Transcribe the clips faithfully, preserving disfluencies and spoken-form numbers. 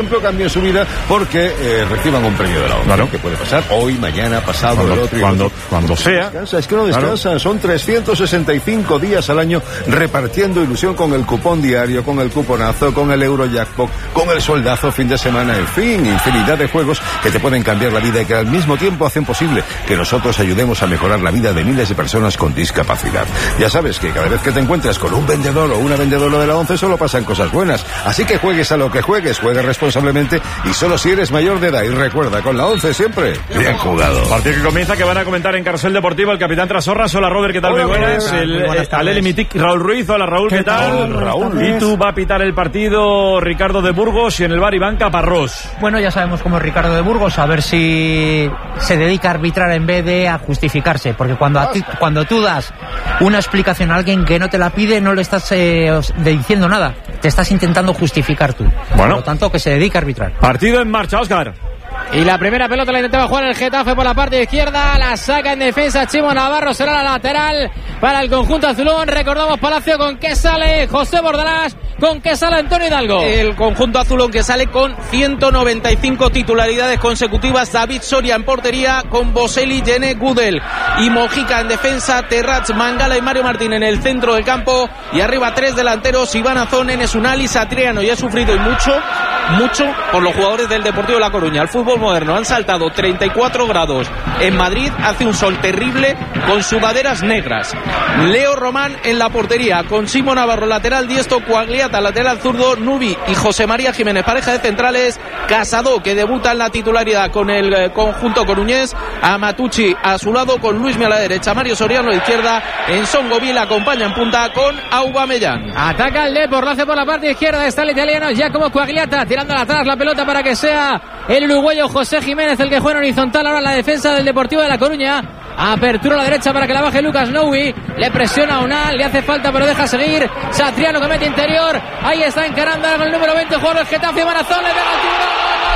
cambien su vida porque eh, reciban un premio de la ONCE. Claro. Que puede pasar hoy, mañana, pasado, cuando, el otro y cuando, el otro. cuando sea. Descansa, es que no descansa. Claro. Son trescientos sesenta y cinco días al año repartiendo ilusión con el cupón diario, con el cuponazo, con el Eurojackpot, con el soldazo fin de semana, en fin, infinidad de juegos que te pueden cambiar la vida y que al mismo tiempo hacen posible que nosotros ayudemos a mejorar la vida de miles de personas con discapacidad. Ya sabes que cada vez que te encuentras con un vendedor o una vendedora de la ONCE solo pasan cosas buenas. Así que juegues a lo que juegues, juegues responsablemente y solo si eres mayor de edad. Y recuerda, con la ONCE siempre, bien jugado. Partido que comienza, que van a comentar en Carrusel Deportivo el capitán Trasorras. Hola Robert, ¿qué tal? Hola, muy buenas. El, el Aleli Mitic, Raúl Ruiz. Hola Raúl, ¿qué, ¿qué tal? tal? Raúl. Y tú va a pitar el partido Ricardo de Burgos y en el bar Iván Caparrós. Bueno, ya sabemos cómo es Ricardo de Burgos, a ver si se dedica a arbitrar en vez de a justificarse, porque cuando, a ti, cuando tú das una explicación a alguien que no te la pide, no le estás eh, diciendo nada, te estás intentando justificar tú. Bueno. Por lo tanto, que se dedica a arbitrar. Partido en marcha, Óscar. Y la primera pelota la intentaba jugar el Getafe por la parte izquierda, la saca en defensa Chimo Navarro, será la lateral para el conjunto azulón. Recordamos Palacio con que sale José Bordalás, con que sale Antonio Hidalgo. El conjunto azulón que sale con ciento noventa y cinco titularidades consecutivas. David Soria en portería con Boselli, Yene, Gudel y Mojica en defensa, Terrats, Mangala y Mario Martín en el centro del campo. Y arriba tres delanteros, Iván Azón, Enes Unal y Satriano. Y ha sufrido y mucho, mucho por los jugadores del Deportivo de La Coruña. El fútbol moderno han saltado treinta y cuatro grados en Madrid, hace un sol terrible con sudaderas negras. Leo Román en la portería con Simo Navarro lateral diestro, Coagliata lateral zurdo, Nubi y José María Jiménez pareja de centrales, Casado que debuta en la titularidad con el eh, conjunto coruñés, Amatucci a su lado con Luismi a la derecha, Mario Soriano a la izquierda, Ensongo Vila acompaña en punta con Aubameyang. Ataca el Depor, lo hace por la parte izquierda, está el italiano Giacomo Coagliata tirando atrás la pelota para que sea el uruguayo José Jiménez el que juega en horizontal ahora en la defensa del Deportivo de La Coruña. Apertura a la derecha para que la baje Lucas Noui, le presiona a Unal, le hace falta pero deja seguir. Satriano que mete interior, ahí está encarando con el número veinte, jugador del Getafe, Manazón, le pega el tiro,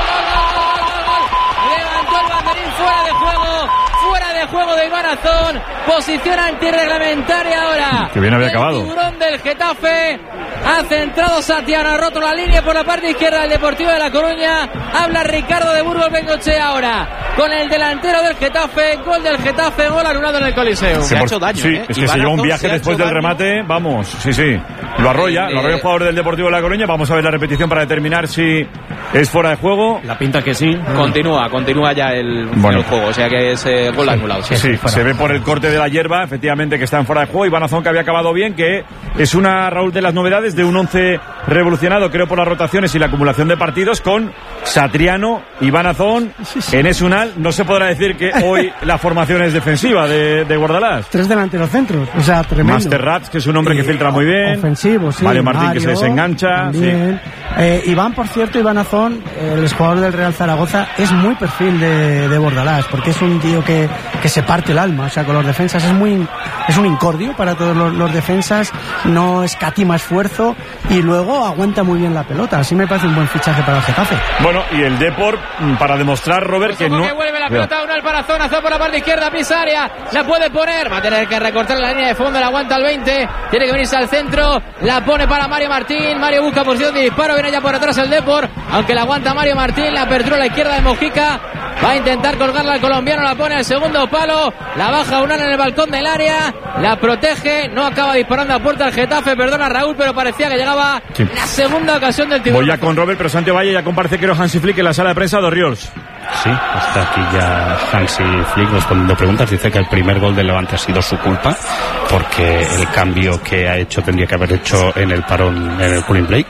levantó el banderín, fuera de juego, fuera de juego de Iván Azón, posición antirreglamentaria ahora. Que bien había acabado. El tiburón del Getafe ha centrado Satriano, ha roto la línea por la parte izquierda del Deportivo de La Coruña. Habla Ricardo de Burgos Bengochea ahora con el delantero del Getafe, gol del Getafe, gol anulado en el Coliseo. Se ha hecho daño, sí, ¿eh? es que Iván se llevó un Azón viaje después del daño. remate, vamos, sí, sí. Lo arrolla, eh, lo arrolla el jugador del Deportivo de La Coruña. Vamos a ver la repetición para determinar si es fuera de juego. La pinta que sí. Continúa, continúa ya el, bueno. el juego, o sea que es eh, gol sí, anulado. Sí, sí, se ve por el corte de la hierba, efectivamente, que está en fuera de juego. Iván Azón que había acabado bien, que es una, Raúl, de las novedades de un once revolucionado, creo, por las rotaciones y la acumulación de partidos con Satriano, Iván Azón, sí, sí. Enes Unal. No se podrá decir que hoy la formación es defensiva de, de Bordalás. Tres delanteros centros, o sea, tremendo. Master Rats, que es un hombre que filtra muy bien. Ofensivo, sí. Mario Martín, Mario, que se desengancha. Sí. Eh, Iván, por cierto, Iván Azón, el jugador del Real Zaragoza, es muy perfil de, de Bordalás, porque es un tío que, que se parte el alma, o sea, con los defensas es muy, es un incordio para todos los, los defensas, no escatima esfuerzo y luego aguanta muy bien la pelota. Así me parece un buen fichaje para el Getafe. Bueno, y el Depor, para demostrar, Robert, pues que no... que vuelve la pelota, Unal para zona, zona por la parte izquierda, pisa área, la puede poner, va a tener que recortar la línea de fondo, la aguanta al veinte, tiene que venirse al centro, la pone para Mario Martín, Mario busca posición de disparo, viene ya por atrás el Depor, aunque la aguanta Mario Martín, la apertura a la izquierda de Mojica, va a intentar colgarla al colombiano, la pone al segundo palo, la baja Unal en el balcón del área, la protege, no acaba disparando a puerta al Getafe, perdona Raúl, pero parecía que llegaba sí. la segunda ocasión del tiburón. Voy ya con Robert, pero Santiago Valle ya comparece que era Hansi Flick en la sala de prensa de Oriols. Sí, está aquí ya Hansi Flick respondiendo preguntas. Dice que el primer gol del Levante ha sido su culpa, porque el cambio que ha hecho tendría que haber hecho en el parón, en el cooling break.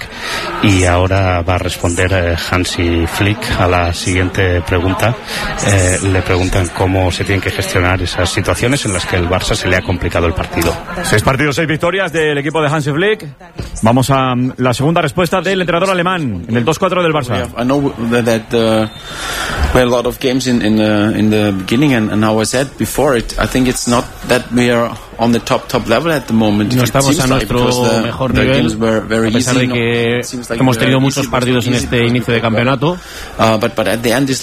Y ahora va a responder eh, Hansi Flick a la siguiente pregunta. Eh, le preguntan cómo se tienen que gestionar esas situaciones en las que el Barça se le ha complicado el partido. Seis partidos, seis victorias del equipo de Hansi Flick. Vamos a um, la segunda respuesta del entrenador alemán en el dos cuatro del Barça. I know that uh, we had a lot of games in in the in the beginning, and, and how I said before, it I think it's not that we are on the top top level at the moment. No estamos a nuestro like, mejor the, nivel, the a pesar de que like hemos tenido muchos partidos en este inicio de campeonato. Uh, but but at the end it's like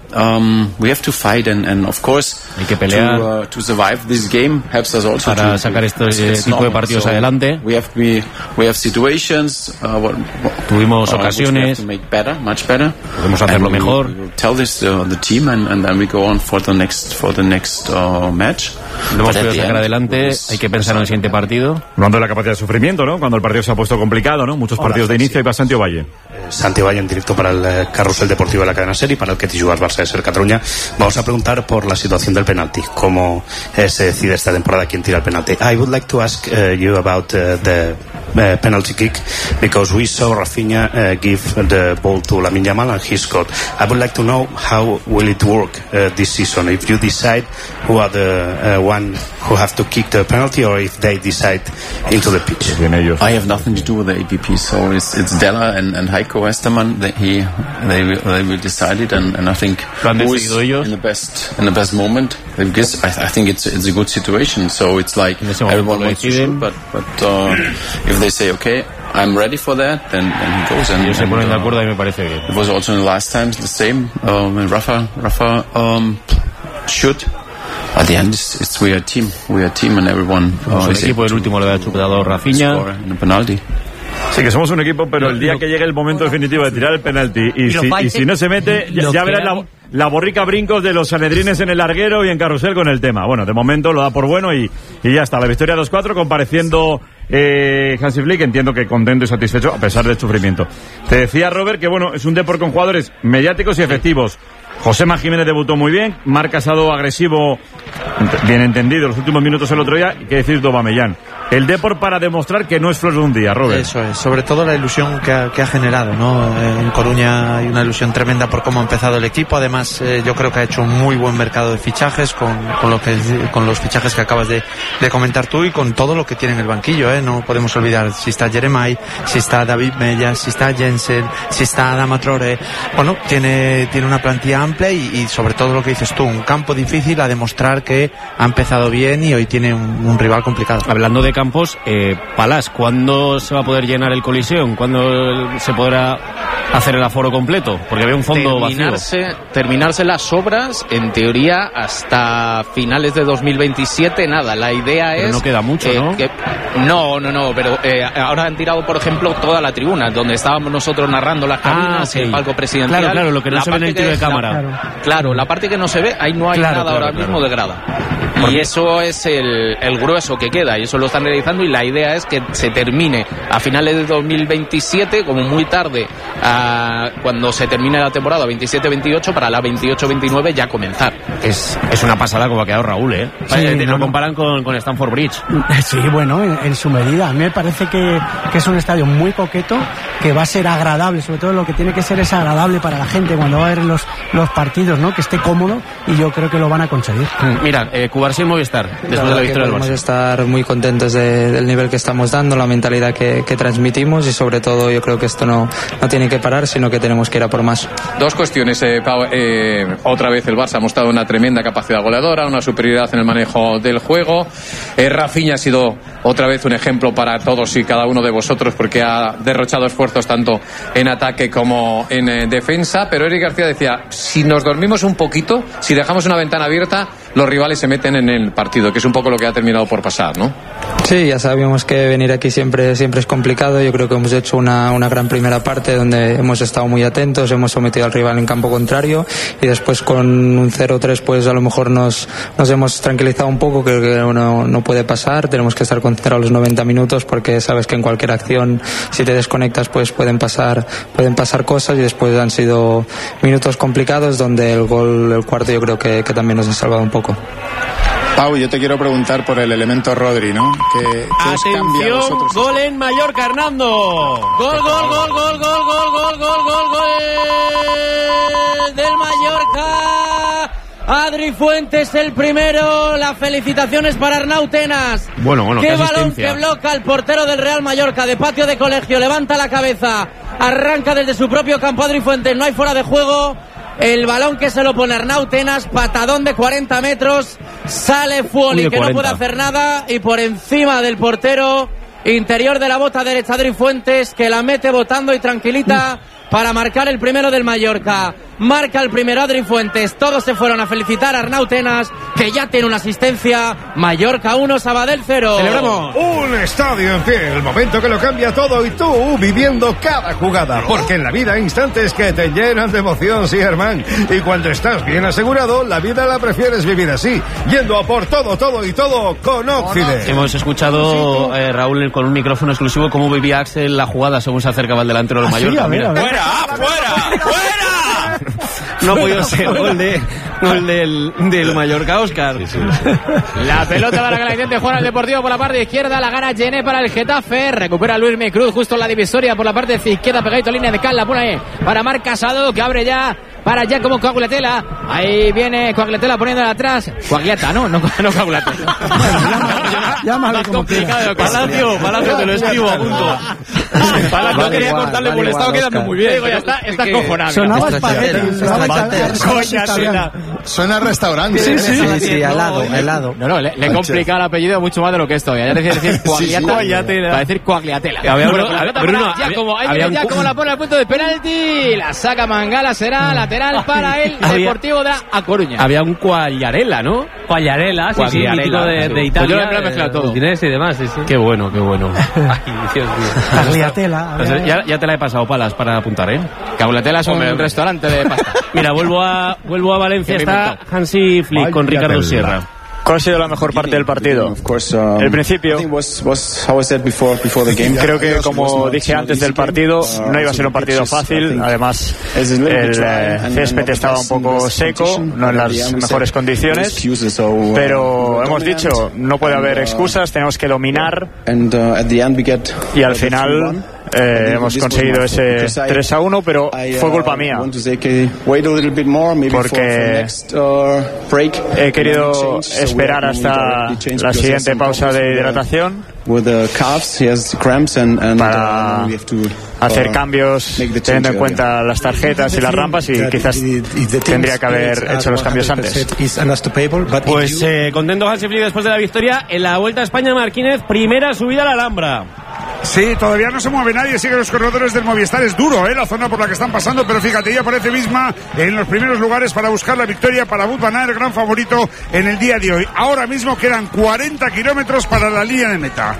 um, we have to fight, and, and of course, hay que pelear to, uh, to survive this game helps us also para to, sacar este it's tipo normal. de partidos So adelante. We have we we have situations. Uh, what, what, Tuvimos uh, ocasiones. which we have to make better, much better. Podemos hacerlo and we, mejor. We will tell this to the team, and, and then we go on for the next for the next uh, match. Lo hemos podido sacar adelante. Hay que pensar en el siguiente partido. Hablando de la capacidad de sufrimiento, ¿no? Cuando el partido se ha puesto complicado, ¿no? Muchos partidos de inicio. Y va Santi Ovalle. Santi Ovalle en directo para el eh, Carrusel Deportivo de la cadena SER y para el que te jugas Barça de SER Cataluña. Vamos a preguntar por la situación del penalti, cómo eh, se decide esta temporada quién tira el penalti. I would like to ask uh, you about uh, the uh, penalty kick, because we saw Rafinha uh, give the ball to Lamine Yamal and he scored. I would like to know how will it work uh, this season, if you decide who are the uh, one who have to kick the penalty or if they decide into the pitch. I have nothing to do with the A P P, so it's it's Della and, and Heiko Westermann. They, he, they will they will decide it, and, and I think who is in the best in the best moment. Because I, I think it's it's a good situation. So it's like everyone wants to shoot, but but uh, if they say okay, I'm ready for that, then, then he goes. And, Ellos se and, ponen de uh, acuerdo y me parece bien. It was also in the last times the same. Um, and Rafa Rafa um, shoot. At the end, it's, it's we are a team. We are a team, and everyone. Uh, El equipo del último lo ha chupado Rafinha. Penalty. Sí, que somos un equipo, pero el día que llegue el momento definitivo de tirar el penalti y, si, y si no se mete, ya, ya verás la, la borrica brincos de los sanedrines en el larguero y en carrusel con el tema. Bueno, de momento lo da por bueno y, y ya está. La victoria dos cuatro, compareciendo eh, Hansi Flick, entiendo que contento y satisfecho a pesar del sufrimiento. Te decía, Robert, que bueno, es un deporte con jugadores mediáticos y efectivos. Joséma Jiménez debutó muy bien, Marc Casado agresivo, bien entendido, los últimos minutos el otro día, y qué decir de Aubameyang. El Depor para demostrar que no es flor de un día, Robert. Eso es, sobre todo la ilusión que ha, que ha generado, ¿no? En Coruña hay una ilusión tremenda por cómo ha empezado el equipo. Además, eh, yo creo que ha hecho un muy buen mercado de fichajes con, con, lo que, con los fichajes que acabas de, de comentar tú y con todo lo que tiene en el banquillo, ¿eh? No podemos olvidar si está Jeremai, si está David Mella, si está Jensen, si está Adama Traoré. Bueno, tiene, tiene una plantilla amplia y, y sobre todo lo que dices tú, un campo difícil a demostrar que ha empezado bien y hoy tiene un, un rival complicado. Hablando de campos, eh, Palás, ¿cuándo se va a poder llenar el Coliseum? ¿Cuándo se podrá hacer el aforo completo? Porque había un fondo terminarse, vacío. Terminarse las obras, en teoría, hasta finales de dos mil veintisiete, nada. La idea pero es... no queda mucho, eh, ¿no? Que, no, no, no, pero eh, ahora han tirado, por ejemplo, toda la tribuna, donde estábamos nosotros narrando las cabinas, ah, sí. el palco presidencial. Claro, claro, lo que no la se ve en el tiro de cámara. La, claro. claro, la parte que no se ve, ahí no hay claro, nada claro, ahora claro. mismo de grada. Y eso es el, el grueso que queda, y eso lo están realizando, y la idea es que se termine a finales de dos mil veintisiete, como muy tarde, a, cuando se termine la temporada veintisiete veintiocho, para la veintiocho veintinueve ya comenzar. Es, es una pasada como ha quedado Raúl, ¿eh? Sí, Te no, lo no. comparan con, con Stamford Bridge. Sí, bueno, en, en su medida. A mí me parece que, que es un estadio muy coqueto, que va a ser agradable, sobre todo lo que tiene que ser es agradable para la gente cuando va a ver los, los partidos, ¿no? Que esté cómodo, y yo creo que lo van a conseguir. Mira, eh, Cubarsí y Movistar, después la de la victoria del podemos Barça. estar muy contentos de, del nivel que estamos dando, la mentalidad que, que transmitimos, y sobre todo yo creo que esto no, no tiene que parar, sino que tenemos que ir a por más. Dos cuestiones, eh, Pau, eh, otra vez el Barça ha mostrado una tremenda capacidad goleadora, una superioridad en el manejo del juego. eh, Rafinha ha sido otra vez un ejemplo para todos y cada uno de vosotros, porque ha derrochado esfuerzos tanto en ataque como en eh, defensa. Pero Eric García decía, si nos dormimos un poquito, si dejamos una ventana abierta, los rivales se meten en el partido, que es un poco lo que ha terminado por pasar, ¿no? Sí, ya sabíamos que venir aquí siempre, siempre es complicado. Yo creo que hemos hecho una, una gran primera parte donde hemos estado muy atentos, hemos sometido al rival en campo contrario, y después con un cero tres pues a lo mejor nos, nos hemos tranquilizado un poco, creo que no, no puede pasar, tenemos que estar concentrados los noventa minutos, porque sabes que en cualquier acción, si te desconectas, pues pueden pasar, pueden pasar cosas, y después han sido minutos complicados donde el gol, el cuarto, yo creo que, que también nos ha salvado un poco. Pau, yo te quiero preguntar por el elemento Rodri, ¿no? ¿Qué, qué os cambia a vosotros? Gol en Mallorca, Hernando. Gol, gol, gol, gol, gol, gol, gol, gol, gol, gol del Mallorca. Adri Fuentes el primero. Las felicitaciones para Arnau Tenas. Bueno, bueno, qué qué balón asistencia. que bloca el portero del Real Mallorca, de patio de colegio. Levanta la cabeza, arranca desde su propio campo Adri Fuentes. No hay fuera de juego. El balón que se lo pone Arnau Tenas, patadón de cuarenta metros, sale Fuoli, que no puede hacer nada, y por encima del portero, interior de la bota derecha Adri Fuentes, que la mete botando y tranquilita para marcar el primero del Mallorca. Marca el primero Adri Fuentes. Todos se fueron a felicitar a Arnau Tenas, que ya tiene una asistencia. Mallorca uno, Sabadell cero. ¡Celebramos! Un estadio en pie, el momento que lo cambia todo y tú viviendo cada jugada. Porque en la vida hay instantes que te llenan de emoción, sí, Germán. Y cuando estás bien asegurado, la vida la prefieres vivir así, yendo a por todo, todo y todo con Oxide. Hemos escuchado, eh, Raúl, con un micrófono exclusivo cómo vivía Axel la jugada según se acercaba el delantero del Mallorca. Sí, a ver, a ver. ¡Fuera! ¡Fuera! ¡Fuera! No ha podido ser gol, de, gol del, del Mallorca, Óscar. Sí, sí. La pelota para que la intente jugar al Deportivo por la parte izquierda. La gana Gené para el Getafe. Recupera Luis Micruz justo en la divisoria por la parte izquierda. Pegadito a línea de cal. La pone ahí para Marc Casado, que abre ya para ya como Coagulatela. Ahí viene Coagulatela poniéndola atrás. Coagliata, ¿no? No, no Coagulatela. Llámalo como complicado. Palacio, Palacio, te lo escribo a punto. Palacio, no quería cortarle porque estaba quedando muy bien. Digo, ya está, está cojonado. Sonaba espagueti. Suena a restaurante. Sí, sí, sí, sí, al lado, al lado. No, no, le, le complica el apellido mucho más de lo que esto. Ya decía decir Coagliatela. Para decir Coagliatela. Había bueno, Bruno, la pelota Bruno, para Giacomo. Ahí había viene Giacomo, la pone al punto de penalti. La saca Mangala, será lateral para el Deportivo de A Coruña. Había un Quagliarella, ¿no? Quagliarella, sí, sí, mítico de, de Italia. Pues yo lo he mezclado todo. Udinese y demás, sí, sí. Qué bueno, qué bueno. Ay, Dios mío. Coagliatela. Ya, ya te la he pasado, Palas, para apuntar, ¿eh? Coagliatela es un Hombre, restaurante de pasta. Mira, vuelvo a, vuelvo a Valencia, está Hansi Flick con Ricardo Sierra. ¿Cuál ha sido la mejor parte del partido? El principio. Creo que, como dije antes del partido, no iba a ser un partido fácil. Además, el eh, césped estaba un poco seco, no en las mejores condiciones. Pero hemos dicho, no puede haber excusas, tenemos que dominar. Y al final eh, hemos conseguido ese tres a uno, pero fue culpa mía. Porque he querido esperar hasta la siguiente pausa de hidratación para hacer cambios teniendo en cuenta las tarjetas y las rampas, y quizás tendría que haber hecho los cambios antes. Pues eh, contento Hansi Flick después de la victoria en la Vuelta a España. Marquínez, primera subida a la Alhambra. Sí, todavía no se mueve nadie, siguen los corredores del Movistar. Es duro, ¿eh? La zona por la que están pasando, pero fíjate, ya aparece Visma en los primeros lugares para buscar la victoria para Wout van Aert, el gran favorito en el día de hoy. Ahora mismo quedan cuarenta kilómetros para la línea de meta.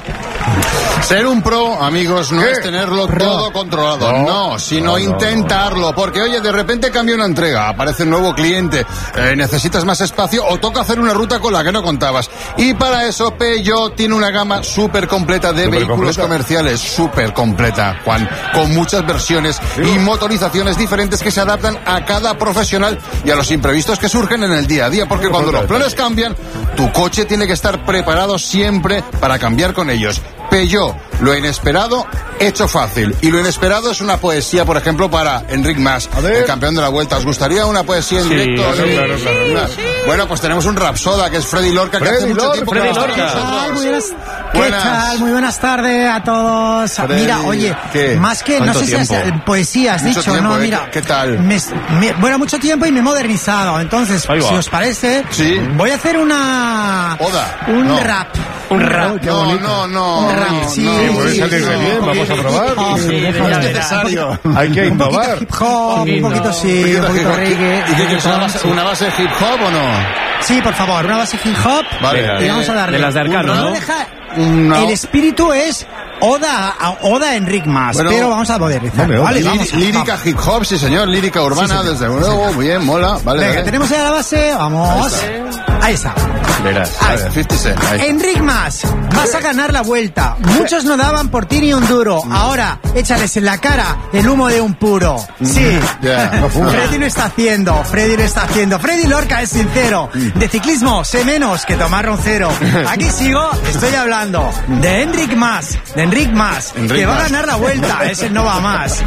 Ser un pro, amigos, no ¿Qué? es tenerlo pro. todo controlado, no, no sino no, intentarlo, porque oye, de repente cambia una entrega, aparece un nuevo cliente, eh, necesitas más espacio o toca hacer una ruta con la que no contabas. Y para eso Peugeot tiene una gama súper completa de super vehículos completa. comerciales, súper completa, Juan, con muchas versiones ¿Sí? y motorizaciones diferentes que se adaptan a cada profesional y a los imprevistos que surgen en el día a día, porque cuando los planes cambian, tu coche tiene que estar preparado siempre para cambiar con ellos. Peugeot, lo inesperado hecho fácil. Y lo inesperado es una poesía, por ejemplo, para Enric Mas, el campeón de la Vuelta. ¿Os gustaría una poesía en sí, directo? Claro, sí, claro, claro, claro. Bueno, pues tenemos un rapsoda que es Freddy Lorca, que Freddy hace mucho Lorca, tiempo Freddy que Lorca. ¿Qué tal? Muy buenas, ¿Qué tal? Muy buenas tardes a todos. Freddy, mira, oye, ¿qué? más que, no sé tiempo? si es poesía has mucho dicho, tiempo, no, mira. ¿Qué, qué tal? Me, me, bueno, mucho tiempo y me he modernizado. Entonces, si os parece, ¿Sí? voy a hacer una... Oda. Un no. rap. Un rap. No, no, no. Un rap, no, sí. No, puede sí, salir sí, bien, vamos a probar. Oh, sí, no es necesario. Hay que innovar. Un poquito hip hop, un poquito sí, un poquito reggae. ¿Y qué quieres, una base, una base hip hop o no? Sí, por favor, una base hip hop. Vale. Y vamos a darle. De las de Arcano, ¿no? Deja, no. El espíritu es Oda a Oda a Enric Mas, bueno, pero vamos a modernizar. Vale, vale, vamos, lírica vamos. hip hop, sí señor, lírica urbana, sí, desde luego, muy bien, mola. Vale, venga, vale. tenemos ya la base, vamos. Ahí está. Verás, ahí está. cincuenta Cent. Enric Mas, vas a ganar la Vuelta. Muchos no daban por ti ni un duro. Ahora, échales en la cara el humo de un puro. Sí. Yeah, no Freddy lo está haciendo, Freddy lo está haciendo. Freddy Lorca es sincero. De ciclismo sé menos que tomar roncero. Aquí sigo, estoy hablando de Enric Mas, de Enric Mas, Enric que va Mas. a ganar la Vuelta. Ese no va más.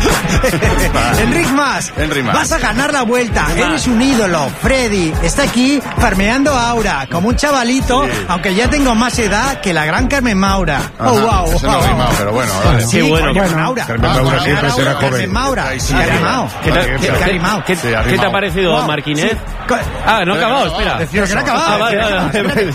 Enric Mas, Enric Mas, vas a ganar la Vuelta. Eres un ídolo. Freddy está aquí farmeando aura, como un chavalito, sí. aunque ya tengo más edad que la gran Carmen Maura. Ajá, oh, wow. Eso wow. no rimado, pero bueno, vale. Sí, qué bueno. Carmen Maura. Carmen Maura siempre será joven. Carmen Maura. Sí, Carmen Maura. ¿Qué te ha parecido, Marquínez? Ah, no ha acabado, espera. Decía que no ha acabado. Ah, vale, vale.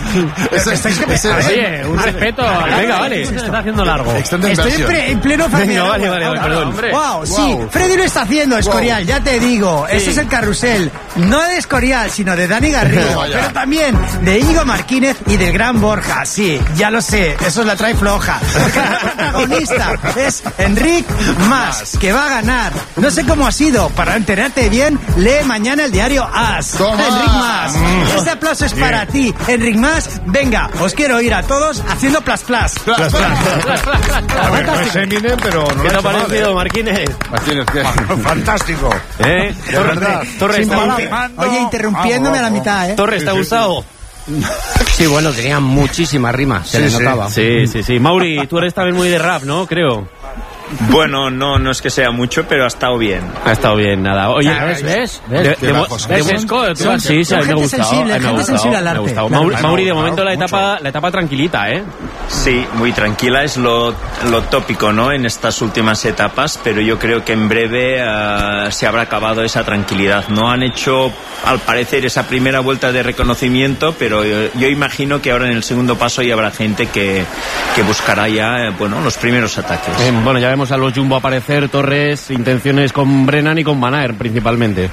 Oye, un respeto. Venga, vale. Se está haciendo largo. Estoy en, pre, en pleno Venga, vale, vale, vale, perdón. Wow, sí, Freddy lo está haciendo, Escorial, ya te digo. Sí. Ese es el carrusel, no de Escorial, sino de Dani Garrido, pero también de Íñigo Martínez y del gran Borja. Sí, ya lo sé, eso es la trae floja. Porque el protagonista es Enric Mas, que va a ganar. No sé cómo ha sido, para enterarte bien, lee mañana el diario As. Enric Mas, este aplauso es para ti, Enric Mas. Venga, os quiero ir a todos haciendo plas plas. Plas plas. No es Eminem, pero no ¿qué te ha parecido, parecido, Martínez? Martínez, ¿qué? Fantástico. ¿Eh? Torres, Torres, oye, interrumpiéndome a la mitad, ¿eh? Torres, ¿te ha gustado? Sí, bueno, tenía muchísimas rimas, se sí, le sí. notaba. Sí, sí, sí. Mauri, tú eres también muy de rap, ¿no? Creo. Bueno, no, no es que sea mucho, pero ha estado bien. Ha estado bien, nada. Oye, ¿ves? ¿Ves? De, de, de, de, sí, sí, a mí me ha gustado. Sensible, me ha gustado, me ha gustado. Mauri, Mauri, de momento la etapa, la etapa tranquilita, ¿eh? Sí, muy tranquila, es lo, lo tópico, ¿no? En estas últimas etapas, pero yo creo que en breve uh, se habrá acabado esa tranquilidad. No han hecho, al parecer, esa primera vuelta de reconocimiento, pero yo, yo imagino que ahora en el segundo paso ya habrá gente que, que buscará ya, bueno, los primeros ataques. Eh, bueno, ya vemos a los Jumbo aparecer, Torres, intenciones con Brennan y con Van Aert principalmente.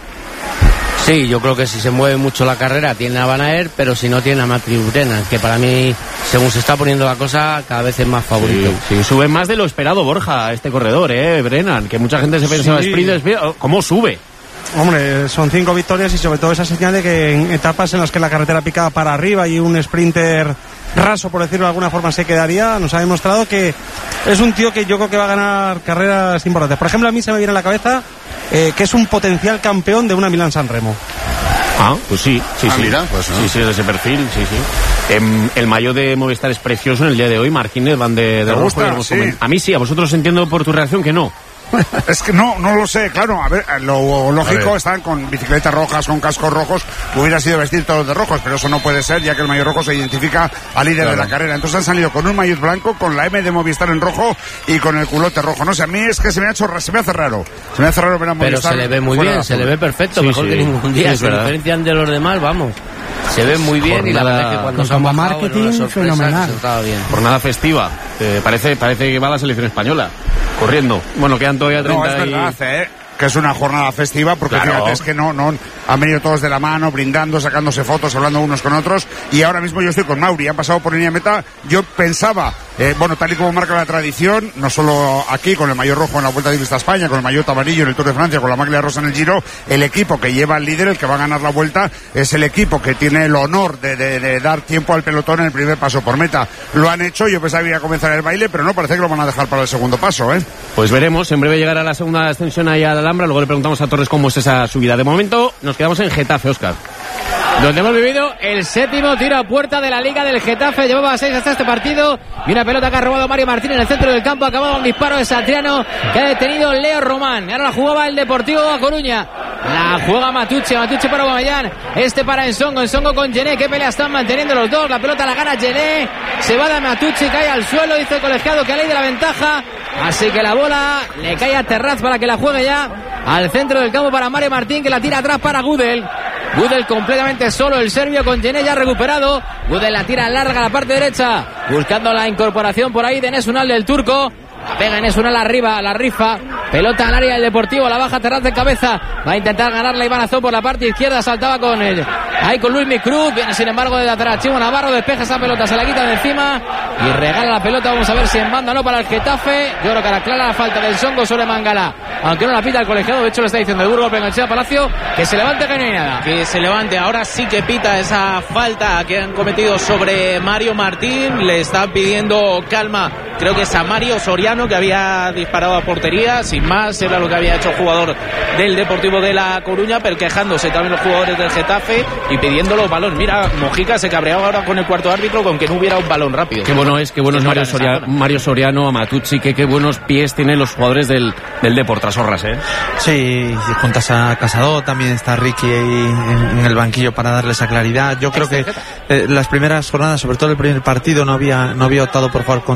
Sí, yo creo que si se mueve mucho la carrera tiene a Van Aert, pero si no tiene a Matthew Brennan, que para mí, según se está poniendo la cosa, cada vez es más favorito. Sí, sí, sube más de lo esperado Borja, este corredor, eh, Brennan, que mucha gente se pensaba, sí. sprint, sprint, ¿cómo sube? Hombre, son cinco victorias y sobre todo esa señal de que en etapas en las que la carretera picaba para arriba y un sprinter raso, por decirlo de alguna forma, se quedaría, nos ha demostrado que es un tío que yo creo que va a ganar carreras importantes. Por ejemplo, a mí se me viene a la cabeza eh, que es un potencial campeón de una Milán-San Remo. Ah, pues sí, sí, ah, sí. Mira, pues, ¿no? Sí, sí, de ese perfil, sí, sí. Eh, el maillot de Movistar es precioso en el día de hoy, Martínez, van de, de rojo. Sí. A mí sí, a vosotros entiendo por tu reacción que no. Es que no, no lo sé, claro, a ver, lo lógico, están con bicicletas rojas, con cascos rojos, hubiera sido vestir todos de rojos, pero eso no puede ser, ya que el maillot rojo se identifica al líder claro. de la carrera. Entonces han salido con un maillot blanco, con la M de Movistar en rojo y con el culote rojo. No sé, a mí es que se me ha hecho, se me hace raro, se me hace raro ver a Movistar. Pero se le ve muy bien, se le ve perfecto, sí, mejor sí. que ningún día, sí, se diferencian de los demás, vamos. Se ve muy bien jornada, y la verdad es que cuando se han bajado, marketing sorpresa, fenomenal. Bien. Jornada festiva, eh, parece, parece que va la selección española, corriendo. Bueno, quedan todavía treinta no, es verdad, y... eh, que es una jornada festiva, porque claro. fíjate, es que no, no, han venido todos de la mano, brindando, sacándose fotos, hablando unos con otros, y ahora mismo yo estoy con Mauri, han pasado por línea meta, yo pensaba, eh, bueno, tal y como marca la tradición, no solo aquí, con el maillot rojo en la Vuelta Ciclista a España, con el maillot amarillo en el Tour de Francia, con la maglia rosa en el Giro, el equipo que lleva al líder, el que va a ganar la Vuelta, es el equipo que tiene el honor de, de, de dar tiempo al pelotón en el primer paso por meta. Lo han hecho, yo pensaba que iba a comenzar el baile, pero no, parece que lo van a dejar para el segundo paso, ¿eh? Pues veremos, en breve llegará la segunda ascensión ahí a la Alhambra, luego le preguntamos a Torres cómo es esa subida. De momento nos quedamos en Getafe, Óscar, donde hemos vivido el séptimo tiro a puerta de la Liga del Getafe. Llevaba seis hasta este partido y una pelota que ha robado Mario Martín en el centro del campo. Ha acabado un disparo de Satriano que ha detenido Leo Román. Ahora la jugaba el Deportivo A Coruña. La juega Matucci, Matucci para Guamellán, este para Ensongo, Ensongo con Gené. Qué pelea están manteniendo los dos. La pelota la gana Gené, se va de Matucci, cae al suelo, dice el colegiado que ha leído la ventaja, así que la bola le cae a Terraz para que la juegue ya al centro del campo para Mario Martín, que la tira atrás para Gudel. Gudel completamente solo, el serbio con Gené ya recuperado. Gudel la tira larga a la parte derecha, buscando la incorporación por ahí de Enes Unal del turco. Pega Enes Unal arriba, la rifa. Pelota al área del Deportivo, la baja Terraz de cabeza. Va a intentar ganarla Iván Azón por la parte izquierda. Saltaba con él, ahí con Luis Micruz. Viene sin embargo de atrás Chivo Navarro, despeja esa pelota, se la quita de encima y regala la pelota. Vamos a ver si en banda o no para el Getafe. Yo creo que ahora clara la falta del Songo sobre Mangala, aunque no la pita el colegiado. De hecho lo está diciendo el Burgos, Bengochea Palacio, que se levante, que no hay nada. Que se levante, ahora sí que pita esa falta que han cometido sobre Mario Martín. Le están pidiendo calma, creo que es a Mario Soriano, que había disparado a portería. Sin más, era lo que había hecho el jugador del Deportivo de La Coruña, pero quejándose también los jugadores del Getafe y pidiendo los balones. Mira, Mojica se cabreaba ahora con el cuarto árbitro con que no hubiera un balón rápido. Qué bueno es, qué bueno es Mario Soriano, Mario Soriano, a Matucci, que qué buenos pies tienen los jugadores del, del Depor, Trasorras, ¿eh? Sí, juntas a Casado, también está Ricky ahí en, en el banquillo para darle esa claridad. Yo creo que eh, las primeras jornadas, sobre todo el primer partido, no había no había optado por jugar con, con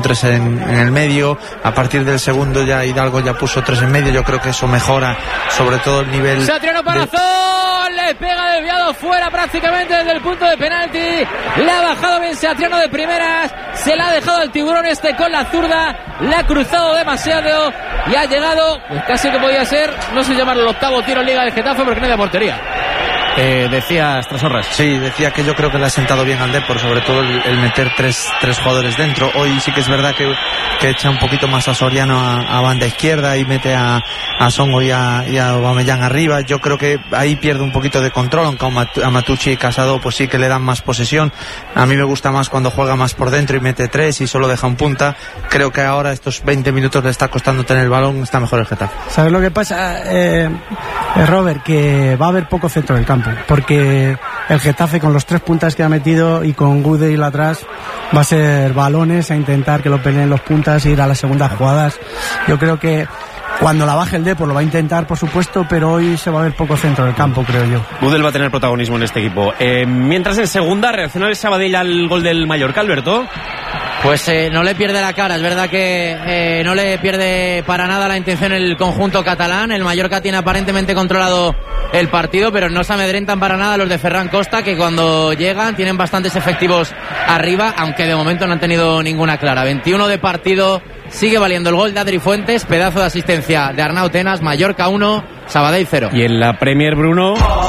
tres en, en el medio. A partir del segundo ya Hidalgo ya puso tres en medio. Yo creo que eso mejora sobre todo el nivel. Satriano para de... Zon, le pega desviado fuera prácticamente desde el punto de penalti. Le ha bajado bien Satriano de primeras, se la ha dejado el tiburón este con la zurda, le ha cruzado demasiado y ha llegado, pues casi que podía ser, no sé llamarlo el octavo tiro en Liga del Getafe porque no hay de portería. Eh, decías Trasorras. Sí, decía que yo creo que le ha sentado bien al Depor, sobre todo el, el meter tres, tres jugadores dentro. Hoy sí que es verdad que, que echa un poquito más a Soriano a, a banda izquierda y mete a, a Songo y a, y a Aubameyang arriba. Yo creo que ahí pierde un poquito de control, aunque a Matucci y Casado pues sí que le dan más posesión. A mí me gusta más cuando juega más por dentro y mete tres y solo deja un punta. Creo que ahora estos veinte minutos le está costando tener el balón, está mejor el Getafe. ¿Sabes lo que pasa, eh, Robert? Que va a haber poco centro del campo, porque el Getafe con los tres puntas que ha metido y con Gudel atrás va a ser balones a intentar que lo peleen los puntas e ir a las segundas jugadas. Yo creo que cuando la baje el Depor lo va a intentar, por supuesto, pero hoy se va a ver poco centro del campo, creo yo. Gudel va a tener protagonismo en este equipo. Eh, mientras en segunda reacciona el Sabadell al gol del Mallorca, Alberto. Pues eh, no le pierde la cara, es verdad que eh, no le pierde para nada la intención el conjunto catalán. El Mallorca tiene aparentemente controlado el partido, pero no se amedrentan para nada los de Ferran Costa, que cuando llegan tienen bastantes efectivos arriba, aunque de momento no han tenido ninguna clara. veintiuno de partido, sigue valiendo el gol de Adri Fuentes, pedazo de asistencia de Arnau Tenas. Mallorca uno, Sabadell cero. Y en la Premier, Bruno,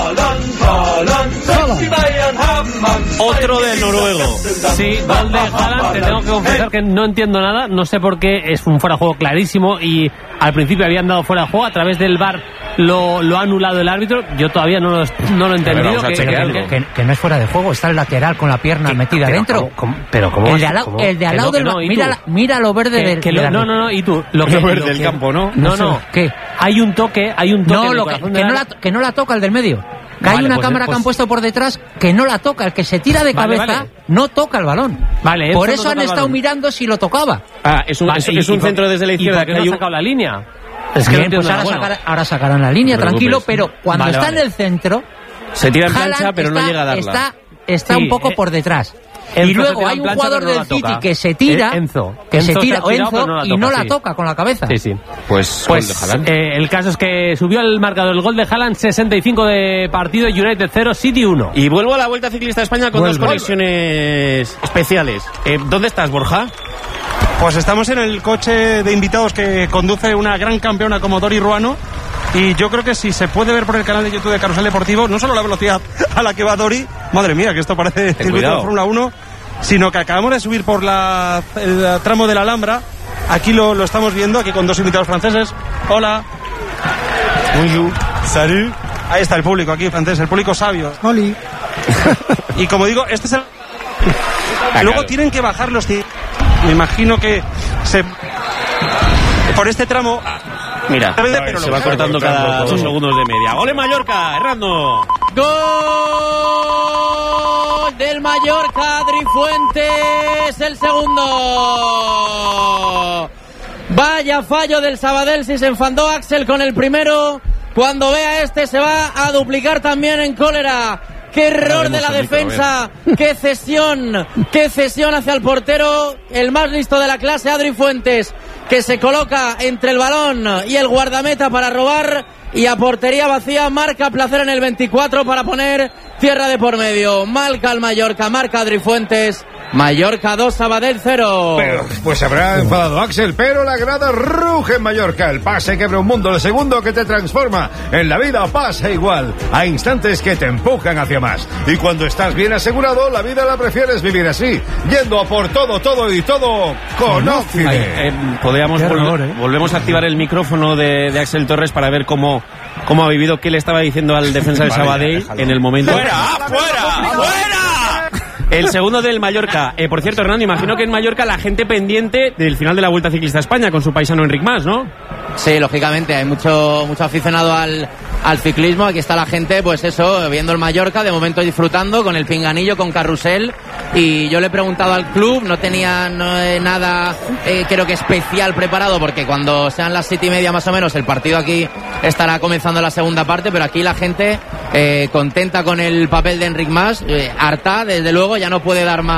otro del noruego. Sí, gol de Haaland. Te tengo que confesar que no entiendo nada, no sé por qué, es un fuera de juego clarísimo y al principio habían dado fuera de juego, a través del V A R lo, lo ha anulado el árbitro. Yo todavía no lo, no lo he entendido. Que, que, que, que, que no es fuera de juego, está el lateral con la pierna metida pero, dentro. ¿cómo, cómo, pero ¿cómo? El de al lado, ¿cómo? el de al lado del no, mira, mira lo verde que, del, que lo, de no, no, no, y tú lo, lo que, verde lo del que, campo, ¿no? No, no, ¿qué? Hay un toque, hay un toque. No, lo que, que, no la, que no la toca el del medio. Que vale, hay una pues, cámara pues, que han puesto por detrás que no la toca. El que se tira de vale, cabeza vale. no toca el balón. Vale, por eso no han estado mirando si lo tocaba. Ah, es un, vale, es, es un centro desde la izquierda. ¿Y por qué no ha sacado la línea? Es que Bien, no pues ahora, bueno. sacar, ahora sacarán la línea, no tranquilo, pero cuando vale, está vale. en el centro... Se tira en plancha, pero está, no llega a darla. Está, está sí, un poco eh, por detrás. Enzo y luego hay un jugador no del City que se tira, eh, Enzo. que Enzo se tira, o Enzo, no y toca, no la sí. toca con la cabeza. Sí, sí. Pues, pues eh, el caso es que subió el marcador el gol de Haaland, sesenta y cinco de partido, United cero, City uno. Y vuelvo a la Vuelta Ciclista de España con vuelvo, dos conexiones vuelvo. especiales. Eh, ¿Dónde estás, Borja? Pues estamos en el coche de invitados que conduce una gran campeona como Dori Ruano. Y yo creo que si se puede ver por el canal de YouTube de Carrusel Deportivo, no solo la velocidad a la que va Dori, madre mía, que esto parece Ten circuito cuidado. de Fórmula uno, sino que acabamos de subir por la, el tramo de la Alhambra. Aquí lo, lo estamos viendo, aquí con dos invitados franceses. Hola. Bonjour. Salut. Ahí está el público aquí francés, el público sabio. Oli. Y como digo, este es el... Ah, Luego claro. tienen que bajar los... Me imagino que se... por este tramo... Mira, pero se va cortando cada dos segundos de media. ¡Gol en Mallorca, Hernando! ¡Gol del Mallorca, Adri Fuentes! El segundo. Vaya fallo del Sabadell, si se enfadó Axel con el primero. Cuando vea este se va a duplicar también en cólera. ¡Qué error de la defensa! ¡Qué cesión! ¡Qué cesión hacia el portero! El más listo de la clase, Adri Fuentes, que se coloca entre el balón y el guardameta para robar, y a portería vacía marca Placer en el veinticuatro para poner tierra de por medio. Marca el Mallorca, marca Adri Fuentes. Mallorca dos, Sabadell cero. Pero, pues se habrá enfadado Axel, pero la grada ruge en Mallorca. El pase quebra un mundo, el segundo que te transforma. En la vida pasa igual. Hay instantes que te empujan hacia más. Y cuando estás bien asegurado, la vida la prefieres vivir así, yendo a por todo, todo y todo con Oxide. Eh, podríamos Qué vol error, ¿eh? volvemos a activar el micrófono de, de Axel Torres para ver cómo, cómo ha vivido, qué le estaba diciendo al defensa del Vale, Sabadell déjalo. en el momento. ¡Fuera! ¡Fuera! ¡Fuera! El segundo del Mallorca. Eh, por cierto, Hernando, imagino que en Mallorca la gente pendiente del final de la Vuelta Ciclista a España con su paisano Enric Mas, ¿no? Sí, lógicamente, hay mucho mucho aficionado al, al ciclismo. Aquí está la gente, pues eso, viendo el Mallorca, de momento disfrutando con el pinganillo, con carrusel. Y yo le he preguntado al club, no tenía no, eh, nada, eh, creo que especial preparado, porque cuando sean las siete y media más o menos, el partido aquí estará comenzando la segunda parte, pero aquí la gente eh, contenta con el papel de Enric Mas, eh, harta, desde luego, ya no puede dar más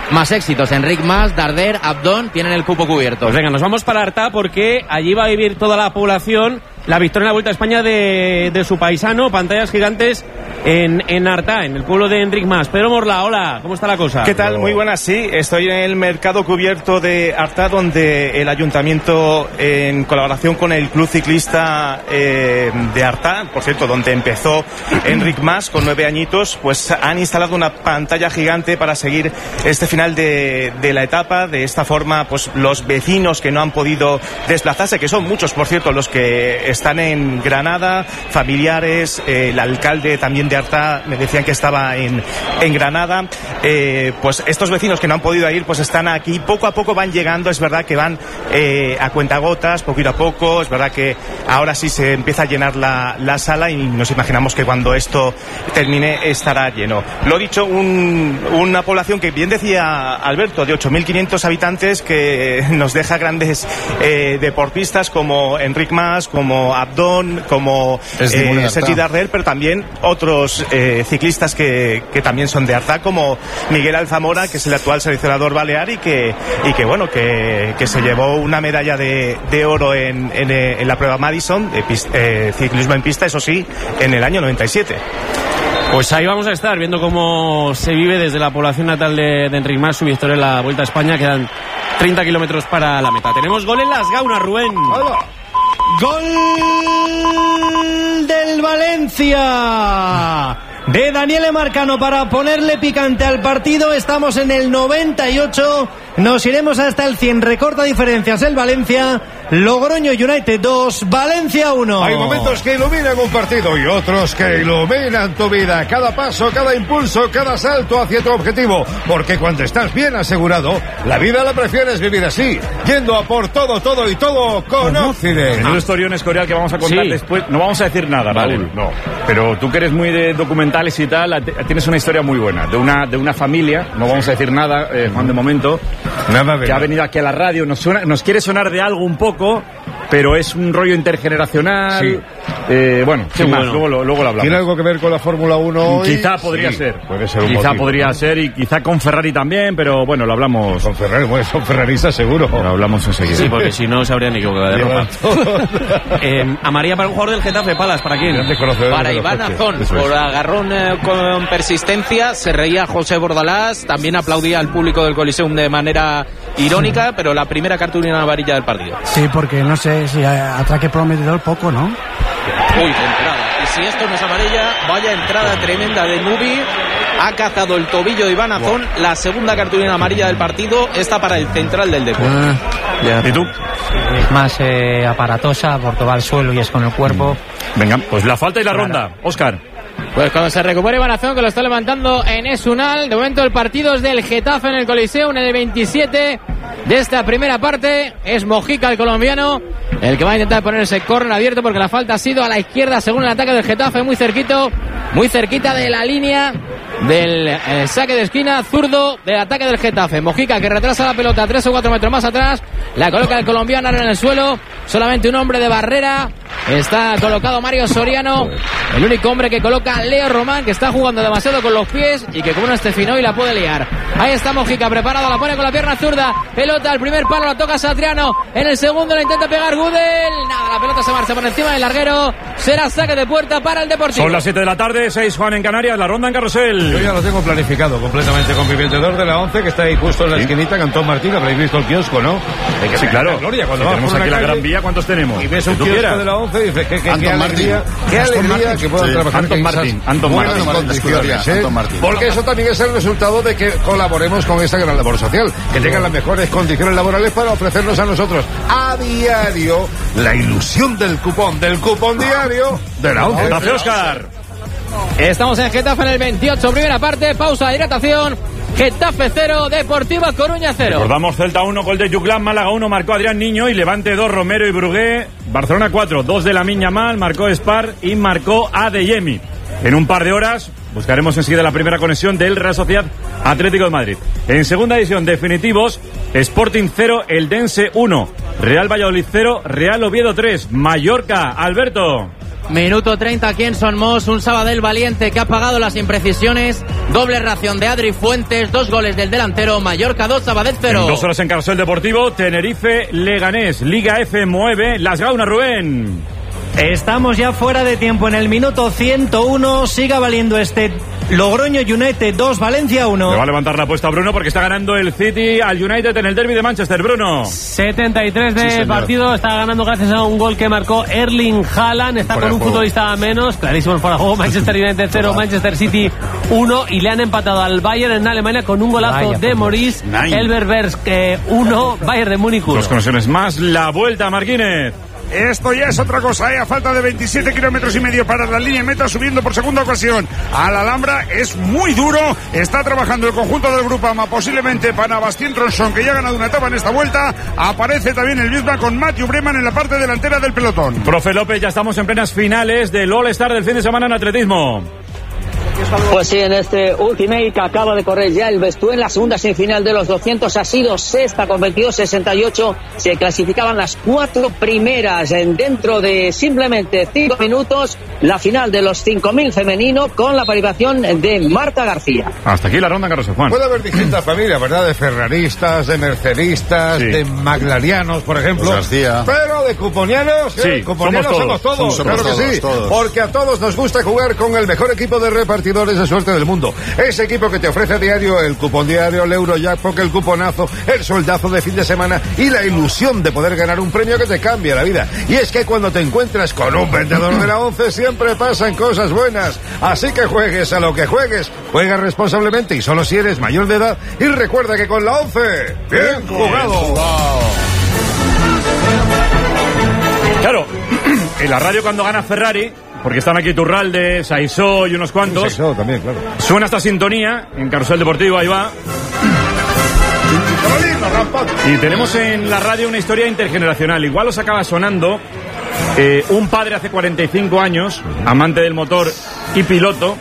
más éxitos. Enric Mas, Darder, Abdón tienen el cupo cubierto. Pues venga, nos vamos para Artà porque allí va a vivir toda la población la victoria en la Vuelta a España de, de su paisano. Pantallas gigantes en, en Artà, en el pueblo de Enric Mas. Pedro Morla, hola, ¿cómo está la cosa? ¿Qué tal? Muy buenas, sí. Estoy en el mercado cubierto de Artà, donde el ayuntamiento, en colaboración con el Club Ciclista eh, de Artà, por cierto, donde empezó Enric Mas con nueve añitos, pues han instalado una pantalla gigante para seguir este final de, de la etapa. De esta forma, pues los vecinos que no han podido desplazarse, que son muchos, por cierto, los que están en Granada, familiares, eh, el alcalde también de Artà me decían que estaba en, en Granada, eh, pues estos vecinos que no han podido ir, pues están aquí, poco a poco van llegando. Es verdad que van eh, a cuentagotas, poquito a poco. Es verdad que ahora sí se empieza a llenar la, la sala y nos imaginamos que cuando esto termine estará lleno. Lo dicho, un, una población que bien decía Alberto, de ocho mil quinientos habitantes, que nos deja grandes eh, deportistas como Enric Mas, como Abdón, como eh, Sergi Darder, pero también otros eh, ciclistas que, que también son de Artà, como Miguel Alzamora, que es el actual seleccionador balear y que, y que bueno, que, que se llevó una medalla de, de oro en, en, en la prueba Madison, de pista, eh, ciclismo en pista, eso sí, en el año noventa y siete. Pues ahí vamos a estar viendo cómo se vive desde la población natal de, de Enric Mas su victoria en la Vuelta a España. Quedan treinta kilómetros para la meta. Tenemos gol en las Gaunas, Rubén. ¡Hola! Gol del Valencia de Daniele Marcano para ponerle picante al partido. Estamos en el noventa y ocho, nos iremos hasta el cien. Recorta diferencias el Valencia. Logroño United dos, Valencia uno. Hay momentos que iluminan un partido y otros que iluminan tu vida. Cada paso, cada impulso, cada salto hacia tu objetivo. Porque cuando estás bien asegurado, la vida la prefieres vivir así, yendo a por todo, todo y todo con Occident. En un historión escorial que vamos a contar Sí. después. No vamos a decir nada, Vale. Raúl. No. Pero tú que eres muy de documentales y tal, tienes una historia muy buena. De una, de una familia, no vamos a decir nada, eh, Juan, de momento. Nada de que ha nada. venido aquí a la radio, nos, suena, nos quiere sonar de algo un poco, pero es un rollo intergeneracional. Sí. Eh, bueno, sin más, bueno. luego, lo- luego lo hablamos. ¿Tiene algo que ver con la Fórmula uno hoy? Quizá podría Sí, ser. Puede ser un Quizá motivo, podría ¿no? ser y quizá con Ferrari también, pero bueno, lo hablamos. Con Ferrari, bueno, son ferraristas seguro. Lo hablamos enseguida. Sí, porque si no se habrían equivocado de ropa. eh, a María para un jugador del Getafe, Palas, ¿para quién? Para Iván Azón, por agarrón eh, con persistencia, se reía José Bordalás, también aplaudía al público del Coliseum de manera irónica, pero la primera cartulina amarilla del partido. Sí, porque no sé si a- atraque prometedor poco, ¿no? Uy, de entrada. Y si esto no es amarilla, vaya entrada tremenda de Nubi. Ha cazado el tobillo de Iván Azón. La segunda cartulina amarilla del partido está para el central del deporte. ¿Y tú? Es más eh, aparatosa, por tocar el suelo y es con el cuerpo. Venga, pues la falta y la ronda. Óscar. Pues cuando se recupere Iván Azón, que lo está levantando en Esunal. De momento el partido es del Getafe en el Coliseo, en el veintisiete de esta primera parte. Es Mojica, el colombiano, el que va a intentar poner ese córner abierto, porque la falta ha sido a la izquierda según el ataque del Getafe, muy cerquito, muy cerquita de la línea del eh, saque de esquina zurdo del ataque del Getafe. Mojica, que retrasa la pelota tres o cuatro metros más atrás, la coloca el colombiano ahora en el suelo, solamente un hombre de barrera. Está colocado Mario Soriano, el único hombre que coloca Leo Román, que está jugando demasiado con los pies y que como no esté fino y la puede liar. Ahí está Mojica, preparado, la pone con la pierna zurda, pelota al primer palo, la toca Satriano, en el segundo la intenta pegar Gudel, nada, la pelota se marcha por encima del larguero, será saque de puerta para el Deportivo. Son las siete de la tarde, seis Juan en Canarias, la ronda en Carrusel. Yo ya lo tengo planificado completamente con mi vendedor de la once, que está ahí justo en la esquinita, Cantón Martín. Habréis visto el kiosco, ¿no? Hay que Sí, claro. la gloria cuando Si vas tenemos por aquí una la calle Gran Vía, ¿cuántos tenemos? y ves Que un tú kiosco quieras. de la once y dices, qué, qué, Anton qué alegría, Martín. qué Aston alegría Martin. que puedan Sí. trabajar Anton en Martin, esas Anton buenas Martin. condiciones, ¿eh? Anton Martin. Porque eso también es el resultado de que colaboremos con esta gran labor social, que tengan las mejores condiciones laborales para ofrecernos a nosotros a diario la ilusión del cupón, del cupón diario de la once. Getafe, Óscar. Estamos en Getafe en el veintiocho, primera parte, pausa de hidratación. Getafe cero, Deportiva Coruña cero. Recordamos Celta uno, gol de Juclán, Málaga uno, marcó Adrián Niño y Levante dos, Romero y Brugué. Barcelona cuatro, dos de la Miña Mal, marcó Spar y marcó Adeyemi. En un par de horas buscaremos enseguida la primera conexión del Real Sociedad Atlético de Madrid. En segunda edición, definitivos, Sporting cero, Eldense uno, Real Valladolid cero, Real Oviedo tres, Mallorca, Alberto. Minuto treinta aquí en Son Mos, un Sabadell valiente que ha pagado las imprecisiones. Doble ración de Adri Fuentes, dos goles del delantero. Mallorca dos, Sabadell cero. En dos horas en Carrusel Deportivo, Tenerife, Leganés, Liga F mueve Las Gaunas, Rubén. Estamos ya fuera de tiempo en el minuto ciento uno. Siga valiendo este Logroño United dos, Valencia uno. Le va a levantar la apuesta Bruno porque está ganando el City al United en el derbi de Manchester. Bruno. setenta y tres de Sí, partido. Está ganando gracias a un gol que marcó Erling Haaland. Está Fuera con un juego. futbolista menos. Clarísimo el fuera de juego. Manchester United cero, Manchester City uno. Y le han empatado al Bayern en Alemania con un golazo Vaya, de por Maurice Nine. Elberberg uno. Bayern de Múnich uno. Dos conexiones más. La vuelta, Marquínez. Esto ya es otra cosa, ¿eh? A falta de veintisiete kilómetros y medio para la línea de meta, subiendo por segunda ocasión a la Alhambra. Es muy duro. Está trabajando el conjunto del Grupama, posiblemente para Bastien Tronson, que ya ha ganado una etapa en esta vuelta. Aparece también el Bisma con Matthew Breman en la parte delantera del pelotón. Profe López, ya estamos en plenas finales del All-Star del fin de semana en atletismo. Pues sí, en este Ultimate que acaba de correr ya el Bestué en la segunda semifinal de los doscientos ha sido sexta con veintidós sesenta y ocho. Se clasificaban las cuatro primeras en dentro de simplemente cinco minutos. La final de los cinco mil femenino con la participación de Marta García. Hasta aquí la ronda, Carlos Juan. Puede haber distintas familias, ¿verdad? De ferraristas, de mercedistas, Sí. de maglarianos, por ejemplo. García. Pero de cuponianos, Sí, ¿eh? Cuponianos somos somos todos. todos, Somos claro que todos, sí. todos. Porque a todos nos gusta jugar con el mejor equipo de repartidores de suerte del mundo. Ese equipo que te ofrece a diario el cupón diario, el Eurojackpot, el cuponazo, el soldazo de fin de semana y la ilusión de poder ganar un premio que te cambia la vida. Y es que cuando te encuentras con un vendedor de la once siempre pasan cosas buenas. Así que juegues a lo que juegues, juega responsablemente y solo si eres mayor de edad. Y recuerda que con la once, bien jugado. Claro, en la radio cuando gana Ferrari, porque están aquí Turralde, Saisó y unos cuantos. Saisó también, claro. Suena esta sintonía en Carrusel Deportivo, ahí va. Y tenemos en la radio una historia intergeneracional. Igual os acaba sonando eh, un padre hace cuarenta y cinco años, amante del motor y piloto,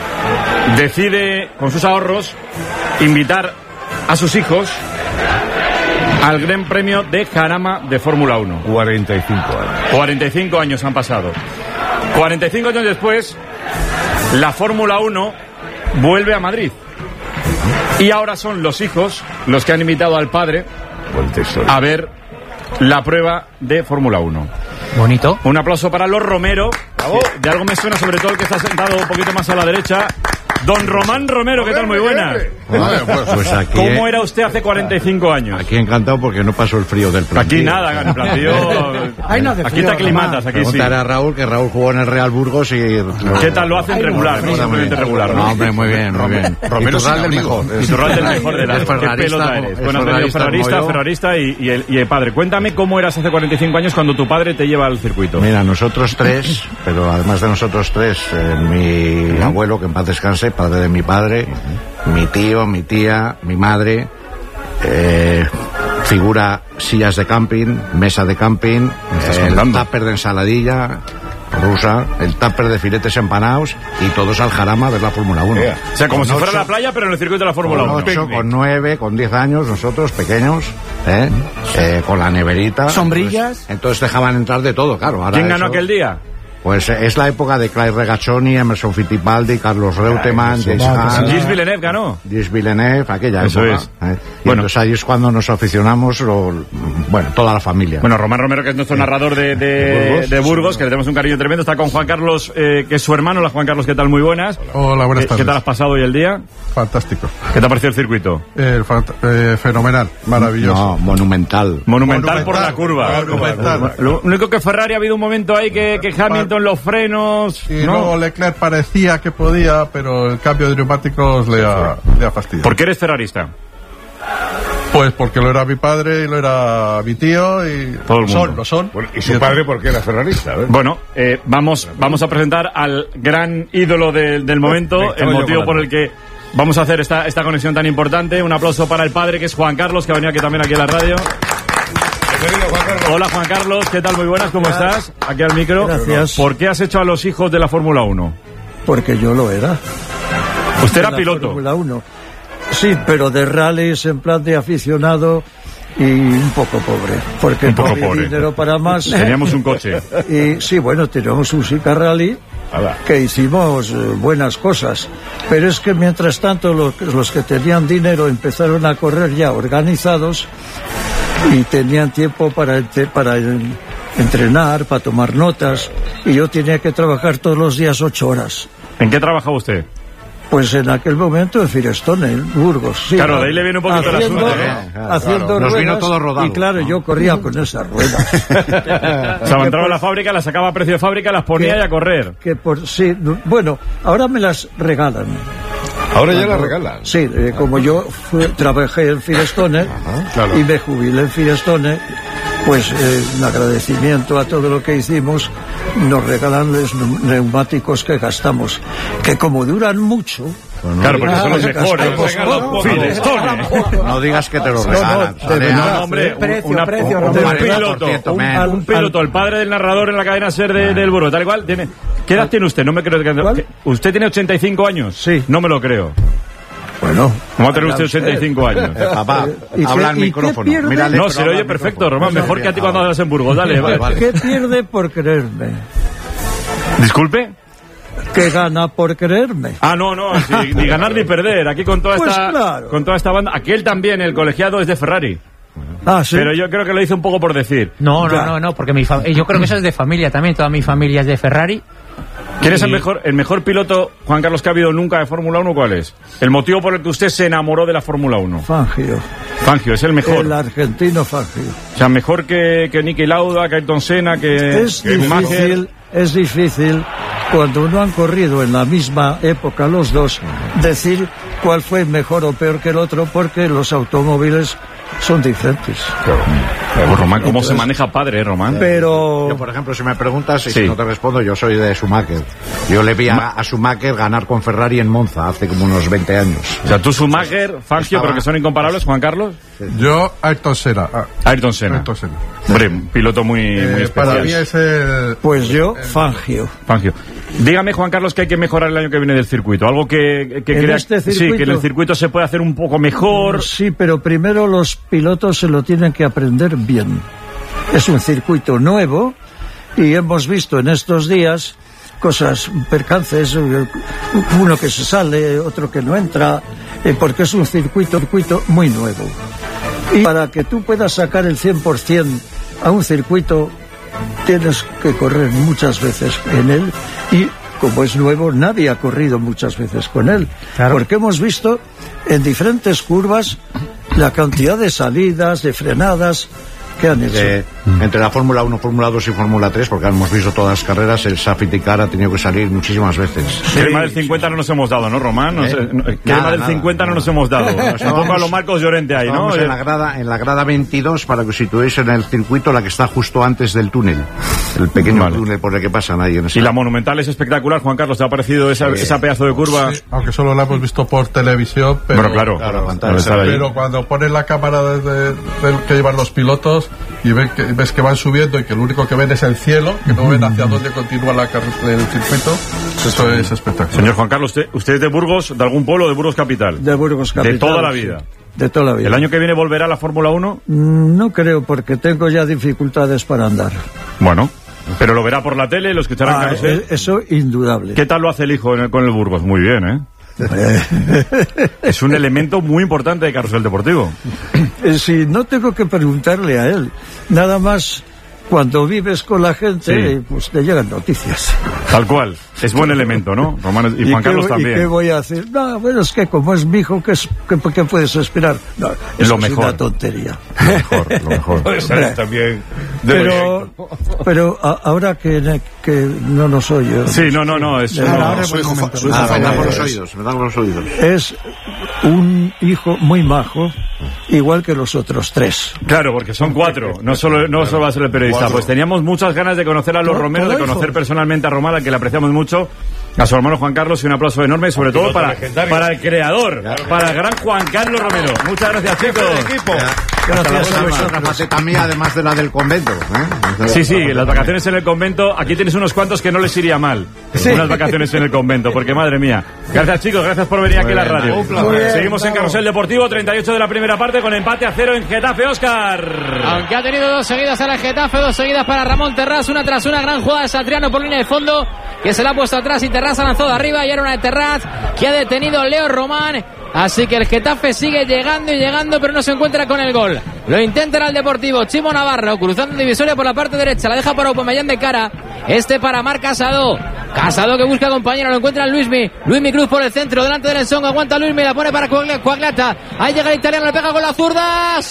decide con sus ahorros invitar a sus hijos al Gran Premio de Jarama de Fórmula uno. cuarenta y cinco años. cuarenta y cinco años han pasado. cuarenta y cinco años después, la Fórmula uno vuelve a Madrid. Y ahora son los hijos los que han invitado al padre a ver la prueba de Fórmula uno. Bonito. Un aplauso para los Romero. Que de algo me suena, sobre todo el que está sentado un poquito más a la derecha. Don Román Romero, ¿qué tal? Muy buenas. Pues aquí, ¿Cómo era usted hace cuarenta y cinco años? aquí encantado porque no pasó el frío del plantío. Aquí nada, en el plantío. Ahí no hace Aquí frío, te aclimatas, aquí sí. Preguntaré a Raúl, que Raúl jugó en el Real Burgos y... ¿Qué tal lo hacen? Regular, ¿no? Simplemente regular, ¿no? No, hombre, muy bien, muy bien. Romero Iturralde sin el abrigo. mejor. Iturralde el mejor de la Es ¿Qué ferrarista, pelota eres? es Bueno, has venido ferrarista ferrarista, como yo. ferrarista y, y, el, y el padre. Cuéntame cómo eras hace cuarenta y cinco años cuando tu padre te lleva al circuito. Mira, nosotros tres, pero además de nosotros tres, eh, mi abuelo, que en paz descanse, padre de mi padre, mi tío, mi tía, mi madre, eh, figura sillas de camping, mesa de camping, el tupper de ensaladilla rusa, el tupper de filetes empanados y todos al Jarama a ver la Fórmula uno. O sea, como Con si fuera ocho- la playa, pero en el circuito de la Fórmula con uno. ocho, con nueve, con diez años, nosotros pequeños, ¿eh? Eh, con la neverita. Sombrillas. Pues, entonces dejaban entrar de todo, claro. Ahora ¿Quién ganó eso- aquel día? Pues eh, es la época de Clay Regazzoni, Emerson Fittipaldi, Carlos Reutemann, James Hunt, Gilles Villeneuve ganó. Gilles Villeneuve, aquella Eso época. es. ¿eh? Y entonces ahí es cuando nos aficionamos, lo- bueno, toda la familia. Bueno, Román Romero, que es nuestro narrador de, de, Burgos. de Burgos, que le tenemos un cariño tremendo, está con Juan Carlos, eh, que es su hermano. Hola, Juan Carlos, ¿qué tal? Muy buenas. Hola, buenas Eh, tardes. ¿Qué tal has pasado hoy el día? Fantástico. ¿Qué te ha parecido el circuito? Eh, fant- eh, fenomenal, maravilloso. No, monumental. Monumental, por la curva. Monumental. Lo único que Ferrari ha habido un momento ahí que, que Hamilton, los frenos... Y ¿no? luego Leclerc parecía que podía, pero el cambio de neumáticos le ha, le ha fastidiado. ¿Por qué eres ferrarista? Pues porque lo era mi padre y lo era mi tío y Todo el lo son, mundo. lo son. ¿Y su padre por qué era ferrarista? A ver. Bueno, eh, vamos, vamos a presentar al gran ídolo de- del momento, Me el estaba yo motivo por colando. el que vamos a hacer esta, esta conexión tan importante. Un aplauso para el padre, que es Juan Carlos, que ha venido aquí también aquí a la radio. Hola, Juan Carlos, ¿qué tal? Muy buenas, ¿cómo estás? Aquí al micro. Gracias. ¿Por qué has hecho a los hijos de la Fórmula uno? Porque yo lo era. Usted era De la piloto. Fórmula uno. Sí, pero de rallies en plan de aficionado y un poco pobre, porque un poco no había pobre. dinero para más. Teníamos un coche. Y sí, bueno, teníamos un Sica Rally que hicimos eh, buenas cosas, pero es que mientras tanto los, los que tenían dinero empezaron a correr ya organizados y tenían tiempo para, ente- para en- entrenar, para tomar notas, y yo tenía que trabajar todos los días ocho horas. ¿En qué trabajaba usted? Pues en aquel momento en Firestone, en Burgos. Sí, Claro, de ahí le viene un poquito el haciendo, asunto, ¿eh? haciendo Claro, nos ruedas, vino todo rodado. y claro, yo corría con esas ruedas. O sea, entraba a la fábrica, las sacaba a precio de fábrica, las ponía Que- y a correr. Que por sí, no- bueno, ahora me las regalan. Ahora ya Cuando- las regalan. Sí, eh, como yo fui- trabajé en Firestone claro. y me jubilé en Firestone, pues eh, en agradecimiento a todo lo que hicimos, nos regalan los neu- neumáticos que gastamos, que como duran mucho. Claro, porque son los Ah, mejores. gastamos poco. Firestone. No digas que te los No, no, regalan. de verdad. No, hombre, un, Precio, una- precio, un- un Román. piloto, un, man. un piloto, el padre del narrador en la cadena SER de- del Burgos, tal y cual, tiene. ¿Qué edad tiene usted? No me creo que, que- ¿Usted tiene ochenta y cinco años? Sí. No me lo creo. Bueno. ¿Cómo va a tener usted ochenta y cinco años? Eh, papá, ¿Y habla qué- al y qué micrófono. pierde? Mírale, No, pero se le habla oye al perfecto, micrófono. Román, mejor que a ti cuando hablas en Burgos. Dale, vale, vale. ¿Qué pierde por creerme? Disculpe. ¿Qué gana por creerme? Ah, no, no, sí, ni ganar ni perder. Aquí con toda Pues esta claro. con toda esta banda. Aquel también, el colegiado es de Ferrari. Ah, sí. Pero yo creo que lo hice un poco por decir. No, no, Ya. no, no, porque mi fa- yo creo que eso es de familia también. Toda mi familia es de Ferrari. ¿Quién es el Y- mejor, el mejor piloto, Juan Carlos, que ha habido nunca de Fórmula uno? ¿Cuál es? El motivo por el que usted se enamoró de la Fórmula uno. Fangio. Fangio, es el mejor. El argentino Fangio. O sea, mejor que, que Niki Lauda, que Ayrton Senna, que, Es que Schumacher. difícil, es difícil cuando no han corrido en la misma época los dos decir cuál fue mejor o peor que el otro, porque los automóviles son diferentes. Pues, Román, ¿cómo se maneja padre, eh, Román? Pero Yo, por ejemplo, si me preguntas y Sí. si no te respondo, yo soy de Schumacher. Yo le vi a, a Schumacher ganar con Ferrari en Monza hace como unos veinte años. O sea, tú Schumacher, Fangio, Estaba- pero que son incomparables, Juan Carlos. Yo, Ayrton Senna. Ah, Ayrton Senna. Ayrton Senna. Hombre, un piloto muy, muy Eh, especial. para mí es el... Pues yo, Fangio. Fangio. Dígame, Juan Carlos, que hay que mejorar el año que viene del circuito. Algo que, que ¿En crea este sí, circuito? que en el circuito se puede hacer un poco mejor. Sí, pero primero los pilotos se lo tienen que aprender bien. Es un circuito nuevo y hemos visto en estos días cosas, percances, eh, uno que se sale, otro que no entra, eh, porque es un circuito, circuito muy nuevo. Y para que tú puedas sacar el cien por ciento a un circuito, tienes que correr muchas veces en él y como es nuevo, nadie ha corrido muchas veces con él. Porque hemos visto en diferentes curvas la cantidad de salidas, de frenadas que han hecho. De- entre la Fórmula uno, Fórmula dos y Fórmula tres, porque hemos visto todas las carreras, el safety car ha tenido que salir muchísimas veces. Crema del cincuenta no nos hemos dado, ¿no, Román? No ¿Eh? sé, no, Nada, crema del nada, cincuenta no nos hemos dado. Un poco a lo Marcos Llorente ahí, ¿no? Estábamos en la grada, en la grada veintidós, para que os situéis en el circuito, la que está justo antes del túnel. El pequeño Vale. túnel por el que pasan ahí en esa. Y la Monumental es espectacular, Juan Carlos. ¿Te ha parecido esa, Sí. esa pedazo de curva? Sí, aunque solo la hemos visto por televisión, pero, Bueno, claro, claro, al estar ahí. pero cuando pones la cámara desde, del que llevan los pilotos y ven que, ves que van subiendo y que lo único que ven es el cielo, que no ven hacia dónde continúa la carretera del circuito, eso es espectacular. Señor Juan Carlos, ¿usted, usted es de Burgos, de algún pueblo, de Burgos Capital? De Burgos Capital. De toda la sí. vida. De toda la vida. ¿El año que viene volverá a la Fórmula uno? Mm, No creo, porque tengo ya dificultades para andar. Bueno, pero lo verá por la tele, lo escuchará en Ah, carrusel. eh, eso indudable. ¿Qué tal lo hace el hijo en el- con el Burgos? Muy bien, ¿eh? Es un elemento muy importante de carrusel deportivo. Eh, Si no tengo que preguntarle a él, nada más cuando vives con la gente, Sí. eh, pues te llegan noticias. Tal cual. Es buen elemento, ¿no? Román y Juan qué Carlos voy- ¿Y qué también. voy a hacer? No, bueno, es que como es mi hijo, ¿qué, es, qué, qué puedes esperar? No, eso Lo es mejor. una tontería. Lo mejor, lo mejor. Hombre, también. Pero, pero a- ahora que, que no nos oye. Sí, no, no, no. Es, De- no, Ahora Su hijo, fa- su hijo Ah, me dan por los es- oídos, me dan por los oídos. Es un hijo muy majo, igual que los otros tres. Claro, porque son cuatro. No solo, no solo va a ser el periodista. Cuatro. Pues teníamos muchas ganas de conocer a los Todo- Romero, de todo conocer hijo. personalmente a Román, al que le apreciamos mucho. A su hermano Juan Carlos y un aplauso enorme, y sobre todo piloto para, legendario. para el creador, para el gran Juan Carlos Romero. Muchas gracias, chicos. Otra faceta mía, además de la del convento. ¿eh? Sí, sí, las vacaciones en el convento. Aquí tienes unos cuantos que no les iría mal. Sí. Unas vacaciones en el convento, porque madre mía. Gracias, chicos, gracias por venir aquí a la radio. Seguimos en Carrusel Deportivo, treinta y ocho de la primera parte, con empate a cero en Getafe. Óscar. Aunque ha tenido dos seguidas a la Getafe, dos seguidas para Ramón Terrás, una tras una, gran jugada de Satriano por línea de fondo, que se la ha puesto atrás y Terrás ha lanzado de arriba, y era una de Terrás que ha detenido Leo Román. Así que el Getafe sigue llegando y llegando, pero no se encuentra con el gol. Lo intenta el Deportivo. Chimo Navarro cruzando divisoria por la parte derecha, la deja para Aubameyang de cara. Este para Marc Casado. Casado que busca compañero, lo encuentra Luismi. Luismi Cruz por el centro, delante del Ensongo, aguanta Luismi, la pone para Coagliata. Ahí llega el italiano, le pega con la zurda.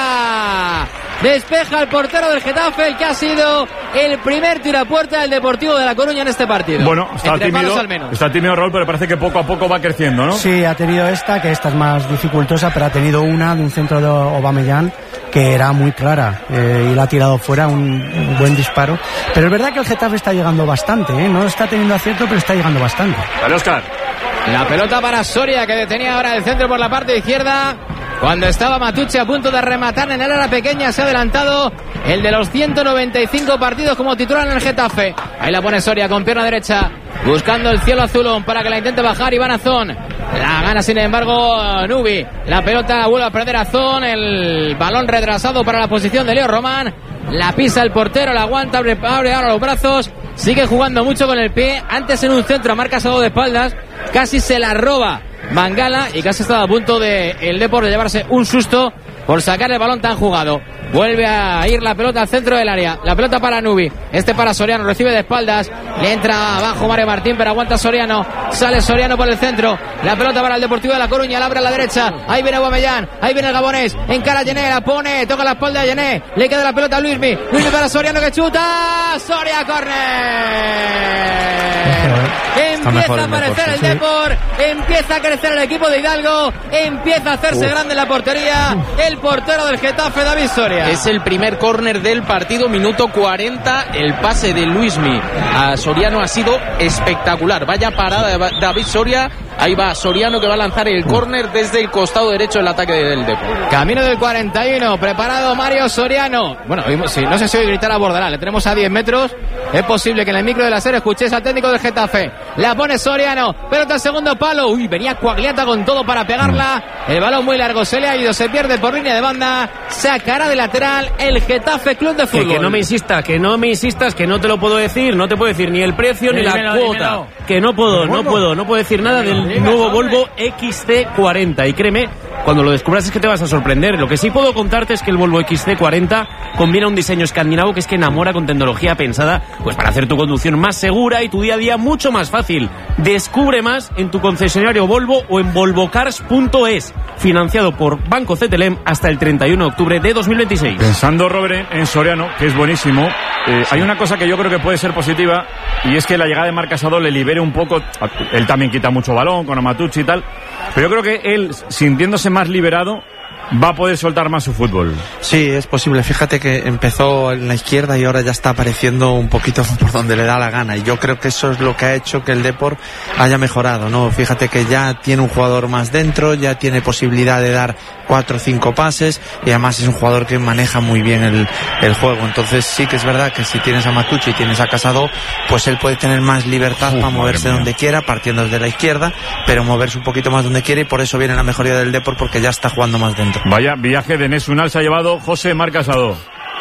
Soria despeja el portero del Getafe, el que ha sido el primer tiro a puerta del Deportivo de La Coruña en este partido. Bueno, está Entre tímido, al menos. está tímido Raúl, pero parece que poco a poco va creciendo, ¿no? Sí, ha tenido esta, que esta es más dificultosa, pero ha tenido una de un centro de Aubameyang que era muy clara, eh, y la ha tirado fuera, un, un buen disparo. Pero es verdad que el Getafe está llegando bastante, ¿eh? No está teniendo acierto, pero está llegando bastante. Vale, Óscar. La pelota para Soria, que detenía ahora el centro por la parte izquierda. Cuando estaba Matucci a punto de rematar en el área pequeña, se ha adelantado el de los ciento noventa y cinco partidos como titular en el Getafe. Ahí la pone Soria con pierna derecha, buscando el cielo azulón para que la intente bajar Iván Azón. La gana sin embargo Nubi. La pelota vuelve a perder Azón. El balón retrasado para la posición de Leo Román. La pisa el portero, la aguanta, abre, abre ahora los brazos. Sigue jugando mucho con el pie. Antes en un centro, Marc Casado de espaldas. Casi se la roba Mangala y casi estaba a punto de el Depor de llevarse un susto por sacar el balón tan jugado. Vuelve a ir la pelota al centro del área. La pelota para Nubi. Este para Soriano. Recibe de espaldas. Le entra abajo Mario Martín, pero aguanta Soriano. Sale Soriano por el centro. La pelota para el Deportivo de La Coruña. La abre a la derecha. Ahí viene Aubameyang. Ahí viene el gabonés. Encara a Yené. La pone. Toca la espalda a Yené. Le queda la pelota a Luismi. Luismi para Soriano que chuta. Soria, córner. Empieza a aparecer el Depor. Empieza a crecer el equipo de Hidalgo. Empieza a hacerse Uf. grande la portería. El portero del Getafe, David Soria. Es el primer córner del partido, minuto cuarenta. El pase de Luismi a Soriano ha sido espectacular. Vaya parada de David Soria. Ahí va Soriano, que va a lanzar el córner desde el costado derecho del ataque del Depor. Camino del cuarenta y uno, preparado Mario Soriano. Bueno, sí, no sé si hoy gritar a Bordalás. Le tenemos a diez metros. Es posible que en el micro de la serie escuchéis al técnico del Getafe. La pone Soriano, pelota al segundo palo. Uy, venía Coagliata con todo para pegarla. El balón muy largo, se le ha ido, se pierde por línea de banda. Sacará de lateral el Getafe Club de Fútbol. Que, que no me insistas, que no me insistas, que no te lo puedo decir. No te puedo decir ni el precio ni la cuota. Que no puedo, no puedo, no puedo decir nada del nuevo Volvo X C cuarenta. Y créeme, cuando lo descubras es que te vas a sorprender. Lo que sí puedo contarte es que el Volvo X C cuarenta combina un diseño escandinavo que es que enamora, con tecnología pensada pues para hacer tu conducción más segura y tu día a día mucho más fácil. Descubre más en tu concesionario Volvo o en volvocars punto es. Financiado por Banco Cetelem hasta el treinta y uno de octubre de dos mil veintiséis. Pensando, Robert, en Soriano, que es buenísimo, eh, sí. hay una cosa que yo creo que puede ser positiva, y es que la llegada de Marc Casado le libere un poco. Él también quita mucho balón con Amatucci y tal, pero yo creo que él, sintiéndose más liberado, va a poder soltar más su fútbol. Sí, es posible. Fíjate que empezó en la izquierda y ahora ya está apareciendo un poquito por donde le da la gana, y yo creo que eso es lo que ha hecho que el Depor haya mejorado, ¿no? Fíjate que ya tiene un jugador más dentro, ya tiene posibilidad de dar cuatro o cinco pases, y además es un jugador que maneja muy bien el, el juego. Entonces sí que es verdad que si tienes a Matucci y tienes a Casado, pues él puede tener más libertad Uf, para moverse donde quiera, partiendo desde la izquierda, pero moverse un poquito más donde quiere, y por eso viene la mejoría del Depor, porque ya está jugando más dentro. Vaya viaje de Nesunal se ha llevado José Marc Casado.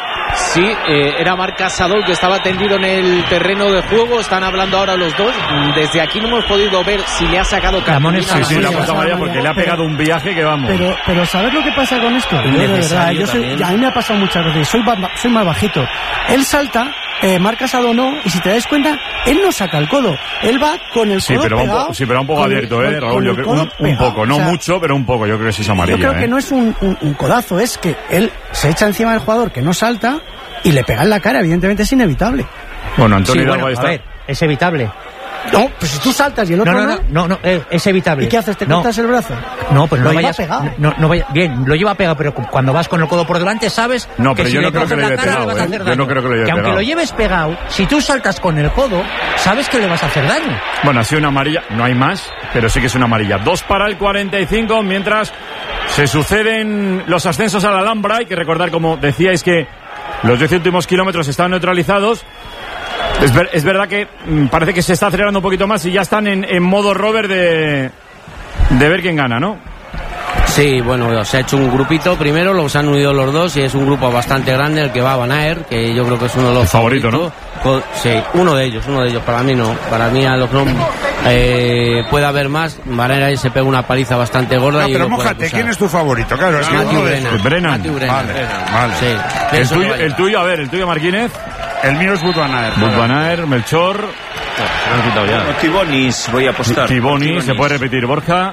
Sí, eh, era Marc Casado el que estaba tendido en el terreno de juego. Están hablando ahora los dos. Desde aquí no hemos podido ver si le ha sacado Camones. Sí, sí, la puta María, porque le ha pegado un viaje que vamos. Pero, pero ¿sabes lo que pasa con esto? Yo, de verdad, yo soy, a mí me ha pasado muchas veces. Soy, soy más bajito. Él salta. Eh, Marc Casado no, y si te das cuenta, él no saca el codo, él va con el sí, codo pero pegado. Un, sí, pero un poco abierto, el, eh, Raúl, yo creo, un, un poco, no o sea, mucho, pero un poco, yo creo que sí es amarilla. Yo creo eh. que no es un, un, un codazo, es que él se echa encima del jugador que no salta y le pega en la cara, evidentemente es inevitable. Bueno, Antonio sí, Hidalgo bueno, está. A ver, es evitable. No, pues si tú saltas y el otro no. No, no, no, no, no es evitable. ¿Y qué haces? ¿Te no. cortas el brazo? No, pues lo no vayas. Pegado. No, no vaya, bien, lo lleva pegado, pero cuando vas con el codo por delante, sabes no, pero que yo si no le creo que le la lleve cara, pegado, le vas a hacer ¿eh? daño. Yo no creo que lo lleve que aunque pegado. lo lleves pegado, si tú saltas con el codo, sabes que le vas a hacer daño. Bueno, ha sido una amarilla, no hay más, pero sí que es una amarilla. Dos para el cuarenta y cinco, mientras Se suceden los ascensos a la Alhambra. Hay que recordar, como decíais, que los diez últimos kilómetros están neutralizados. Es, ver, es verdad que mm, parece que se está acelerando un poquito más y ya están en, en modo rover de, de ver quién gana, ¿no? Sí, bueno, se ha hecho un grupito primero, luego se han unido los dos y es un grupo bastante grande el que va a Van Aert, que yo creo que es uno de los favoritos, ¿no? Con, sí, uno de ellos, uno de ellos, para mí no, para mí a los no eh, puede haber más. Van Aert ahí se pega una paliza bastante gorda. No, y pero mójate, ¿quién es tu favorito? Claro, es que Matthew uno de Brennan. Brennan. Matthew Brennan. Vale, vale. Sí. El tuyo, el tuyo, a ver, el tuyo, Marquínez. El mío es Wout van Aert. Wout van Aert, Melchor. Se lo han quitado ya. Tibonis, voy a apostar. Tiboni, se puede repetir, Borja.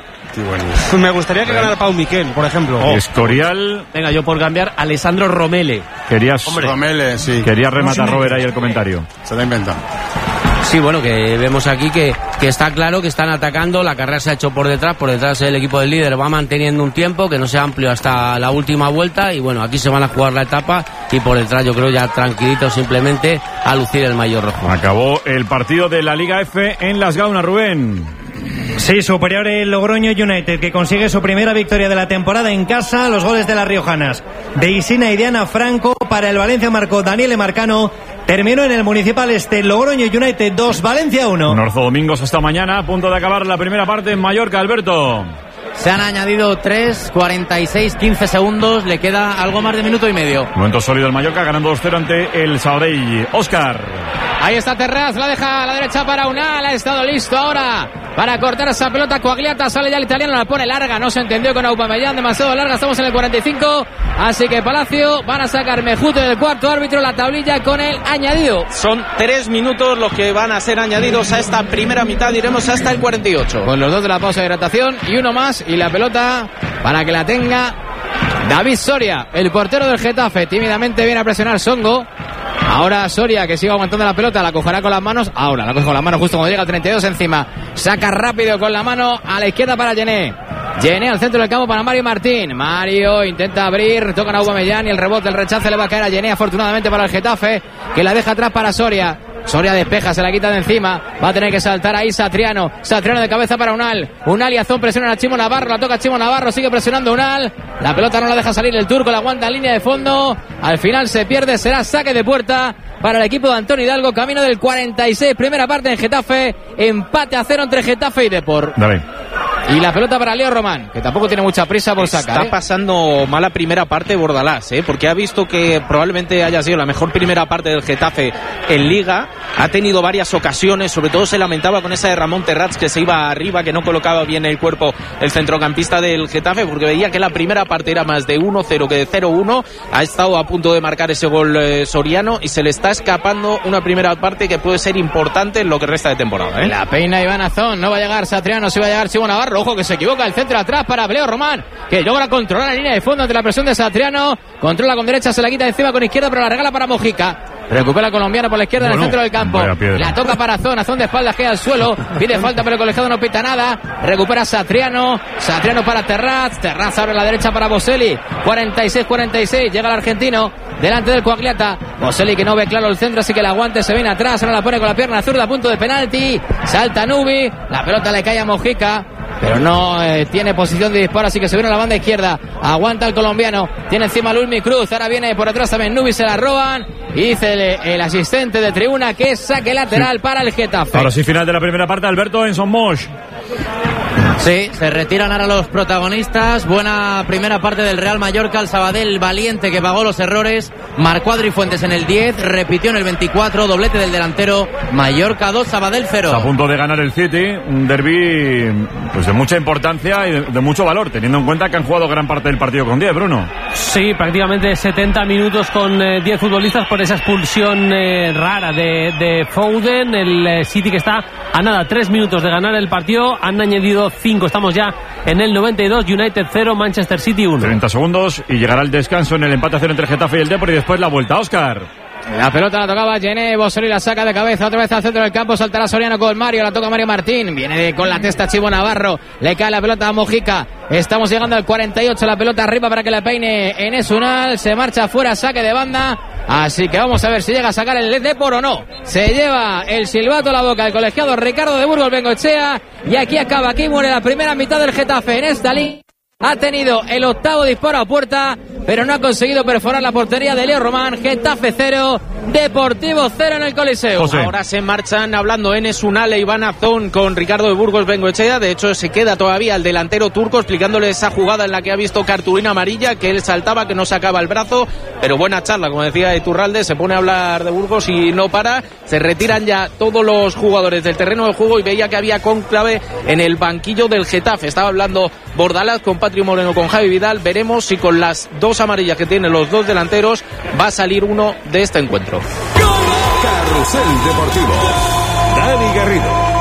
Me gustaría que ganara Pau Miquel, por ejemplo. Oh. Escorial. Venga, yo por cambiar, Alessandro Romele. Querías, Hombre. Romele, sí. Querías rematar, Robert, ahí el comentario. Se lo ha inventado. Sí, bueno, que vemos aquí que, que está claro que están atacando, la carrera se ha hecho por detrás, por detrás el equipo del líder va manteniendo un tiempo que no sea amplio hasta la última vuelta y bueno, aquí se van a jugar la etapa y por detrás yo creo ya tranquilito simplemente a lucir el maillot rojo. Acabó el partido de la Liga F en Las Gaunas, Rubén. Sí, superior el Logroño United, que consigue su primera victoria de la temporada en casa. Los goles de las riojanas de Isina y Diana Franco. Para el Valencia marcó Daniele Marcano. Terminó en el Municipal Este Logroño United dos, Valencia uno. Norzo Domingos hasta mañana, a punto de acabar la primera parte en Mallorca, Alberto. Se han añadido tres, cuarenta y seis, quince segundos. Le queda algo más de minuto y medio. Momento sólido el Mallorca, ganando dos cero ante el Sabadell. Óscar. Ahí está Terraz, la deja a la derecha para Unal. Ha estado listo ahora para cortar esa pelota. Coagliata, sale ya el italiano, la pone larga. No se entendió con Aubameyang, demasiado larga. Estamos en el cuarenta y cinco. Así que Palacio van a sacar Mejute del cuarto árbitro, la tablilla con el añadido. Son tres minutos los que van a ser añadidos a esta primera mitad. Iremos hasta el cuarenta y ocho. Con los dos de la pausa de hidratación y uno más. Y la pelota para que la tenga David Soria, el portero del Getafe. Tímidamente viene a presionar Songo. Ahora Soria, que sigue aguantando la pelota, la cogerá con las manos. Ahora la coge con las manos justo cuando llega al treinta y dos encima. Saca rápido con la mano a la izquierda para Gené. Gené al centro del campo para Mario Martín. Mario intenta abrir, toca a Aubameyang y el rebote, el rechace le va a caer a Gené, afortunadamente para el Getafe, que la deja atrás para Soria. Soria despeja, se la quita de encima. Va a tener que saltar ahí Satriano. Satriano de cabeza para Unal. Unal y Azón presionan a Chimo Navarro. La toca Chimo Navarro. Sigue presionando Unal. La pelota no la deja salir el turco. La aguanta en línea de fondo. Al final se pierde. Será saque de puerta para el equipo de Antonio Hidalgo. Camino del cuarenta y seis. Primera parte en Getafe. Empate a cero entre Getafe y Depor. Dale. Y la pelota para Leo Román, que tampoco tiene mucha prisa por sacar. Está ¿eh? pasando mala primera parte Bordalás, ¿eh? Porque ha visto que probablemente haya sido la mejor primera parte del Getafe en Liga. Ha tenido varias ocasiones, sobre todo se lamentaba con esa de Ramón Terrats, que se iba arriba, que no colocaba bien el cuerpo el centrocampista del Getafe, porque veía que la primera parte era más de uno cero que de cero uno. Ha estado a punto de marcar ese gol eh, Soriano y se le está escapando una primera parte que puede ser importante en lo que resta de temporada, ¿eh? La peina Iván Azón, no va a llegar Satriano, sí va a llegar Chimo Navarro. Ojo que se equivoca el centro atrás para Leo Román, que logra controlar la línea de fondo ante la presión de Satriano. Controla con derecha, se la quita de encima con izquierda, pero la regala para Mojica. Recupera colombiano por la izquierda, bueno, en el centro del campo. La toca para Azón, Azón de espaldas queda al suelo. Pide falta, pero el colegiado no pita nada. Recupera Satriano. Satriano para Terraz. Terraz abre la derecha para Boselli. cuarenta y seis cuarenta y seis. Llega el argentino delante del Coagliata. Boselli que no ve claro el centro, así que el aguante se viene atrás. Ahora la pone con la pierna zurda a punto de penalti. Salta Nubi. La pelota le cae a Mojica, pero no eh, tiene posición de disparo, así que se viene a la banda izquierda. Aguanta el colombiano. Tiene encima Lulmi Cruz. Ahora viene por atrás también Nubi, se la roban. Y dice el, el asistente de tribuna que es saque lateral sí. para el Getafe. Ahora sí, final de la primera parte, Alberto, en Son Moix. Sí, se retiran ahora los protagonistas. Buena primera parte del Real Mallorca. El Sabadell valiente que pagó los errores. Marcó Adri Fuentes en el diez, repitió en el veinticuatro, doblete del delantero. Mallorca dos, Sabadell cero. Está a punto de ganar el City, un derbi pues de mucha importancia y de, de mucho valor, teniendo en cuenta que han jugado gran parte del partido con diez, Bruno. Sí, prácticamente setenta minutos con eh, diez futbolistas por esa expulsión eh, rara de, de Foden. El eh, City que está a nada, tres minutos de ganar el partido. Han añadido cinco, estamos ya en el noventa y dos. United cero, Manchester City uno. treinta segundos y llegará el descanso en el empate a cero entre Getafe y el Depor y después la vuelta. Óscar. La pelota la tocaba Gené, Boselli la saca de cabeza otra vez al centro del campo, saltará Soriano con Mario, la toca Mario Martín, viene de, con la testa Chimo Navarro, le cae la pelota a Mojica. Estamos llegando al cuarenta y ocho, la pelota arriba para que la peine Enes Unal, se marcha fuera, saque de banda, así que vamos a ver si llega a sacar el Depor o no. Se lleva el silbato a la boca el colegiado Ricardo de Burgos Bengoechea y aquí acaba, aquí muere la primera mitad del Getafe en esta liga. Ha tenido el octavo disparo a puerta, pero no ha conseguido perforar la portería de Leo Román. Getafe cero, Deportivo cero en el Coliseo. José. Ahora se marchan hablando Enes Unal, Iván Azón con Ricardo de Burgos Bengoechea. De hecho, se queda todavía el delantero turco explicándole esa jugada en la que ha visto cartulina amarilla, que él saltaba, que no sacaba el brazo. Pero buena charla, como decía Iturralde, se pone a hablar de Burgos y no para. Se retiran ya todos los jugadores del terreno de juego y veía que había cónclave en el banquillo del Getafe. Estaba hablando Bordalás con Patri Moreno, con Javi Vidal. Veremos si con las dos amarillas que tienen los dos delanteros va a salir uno de este encuentro. Carrusel Deportivo. Dani Garrido.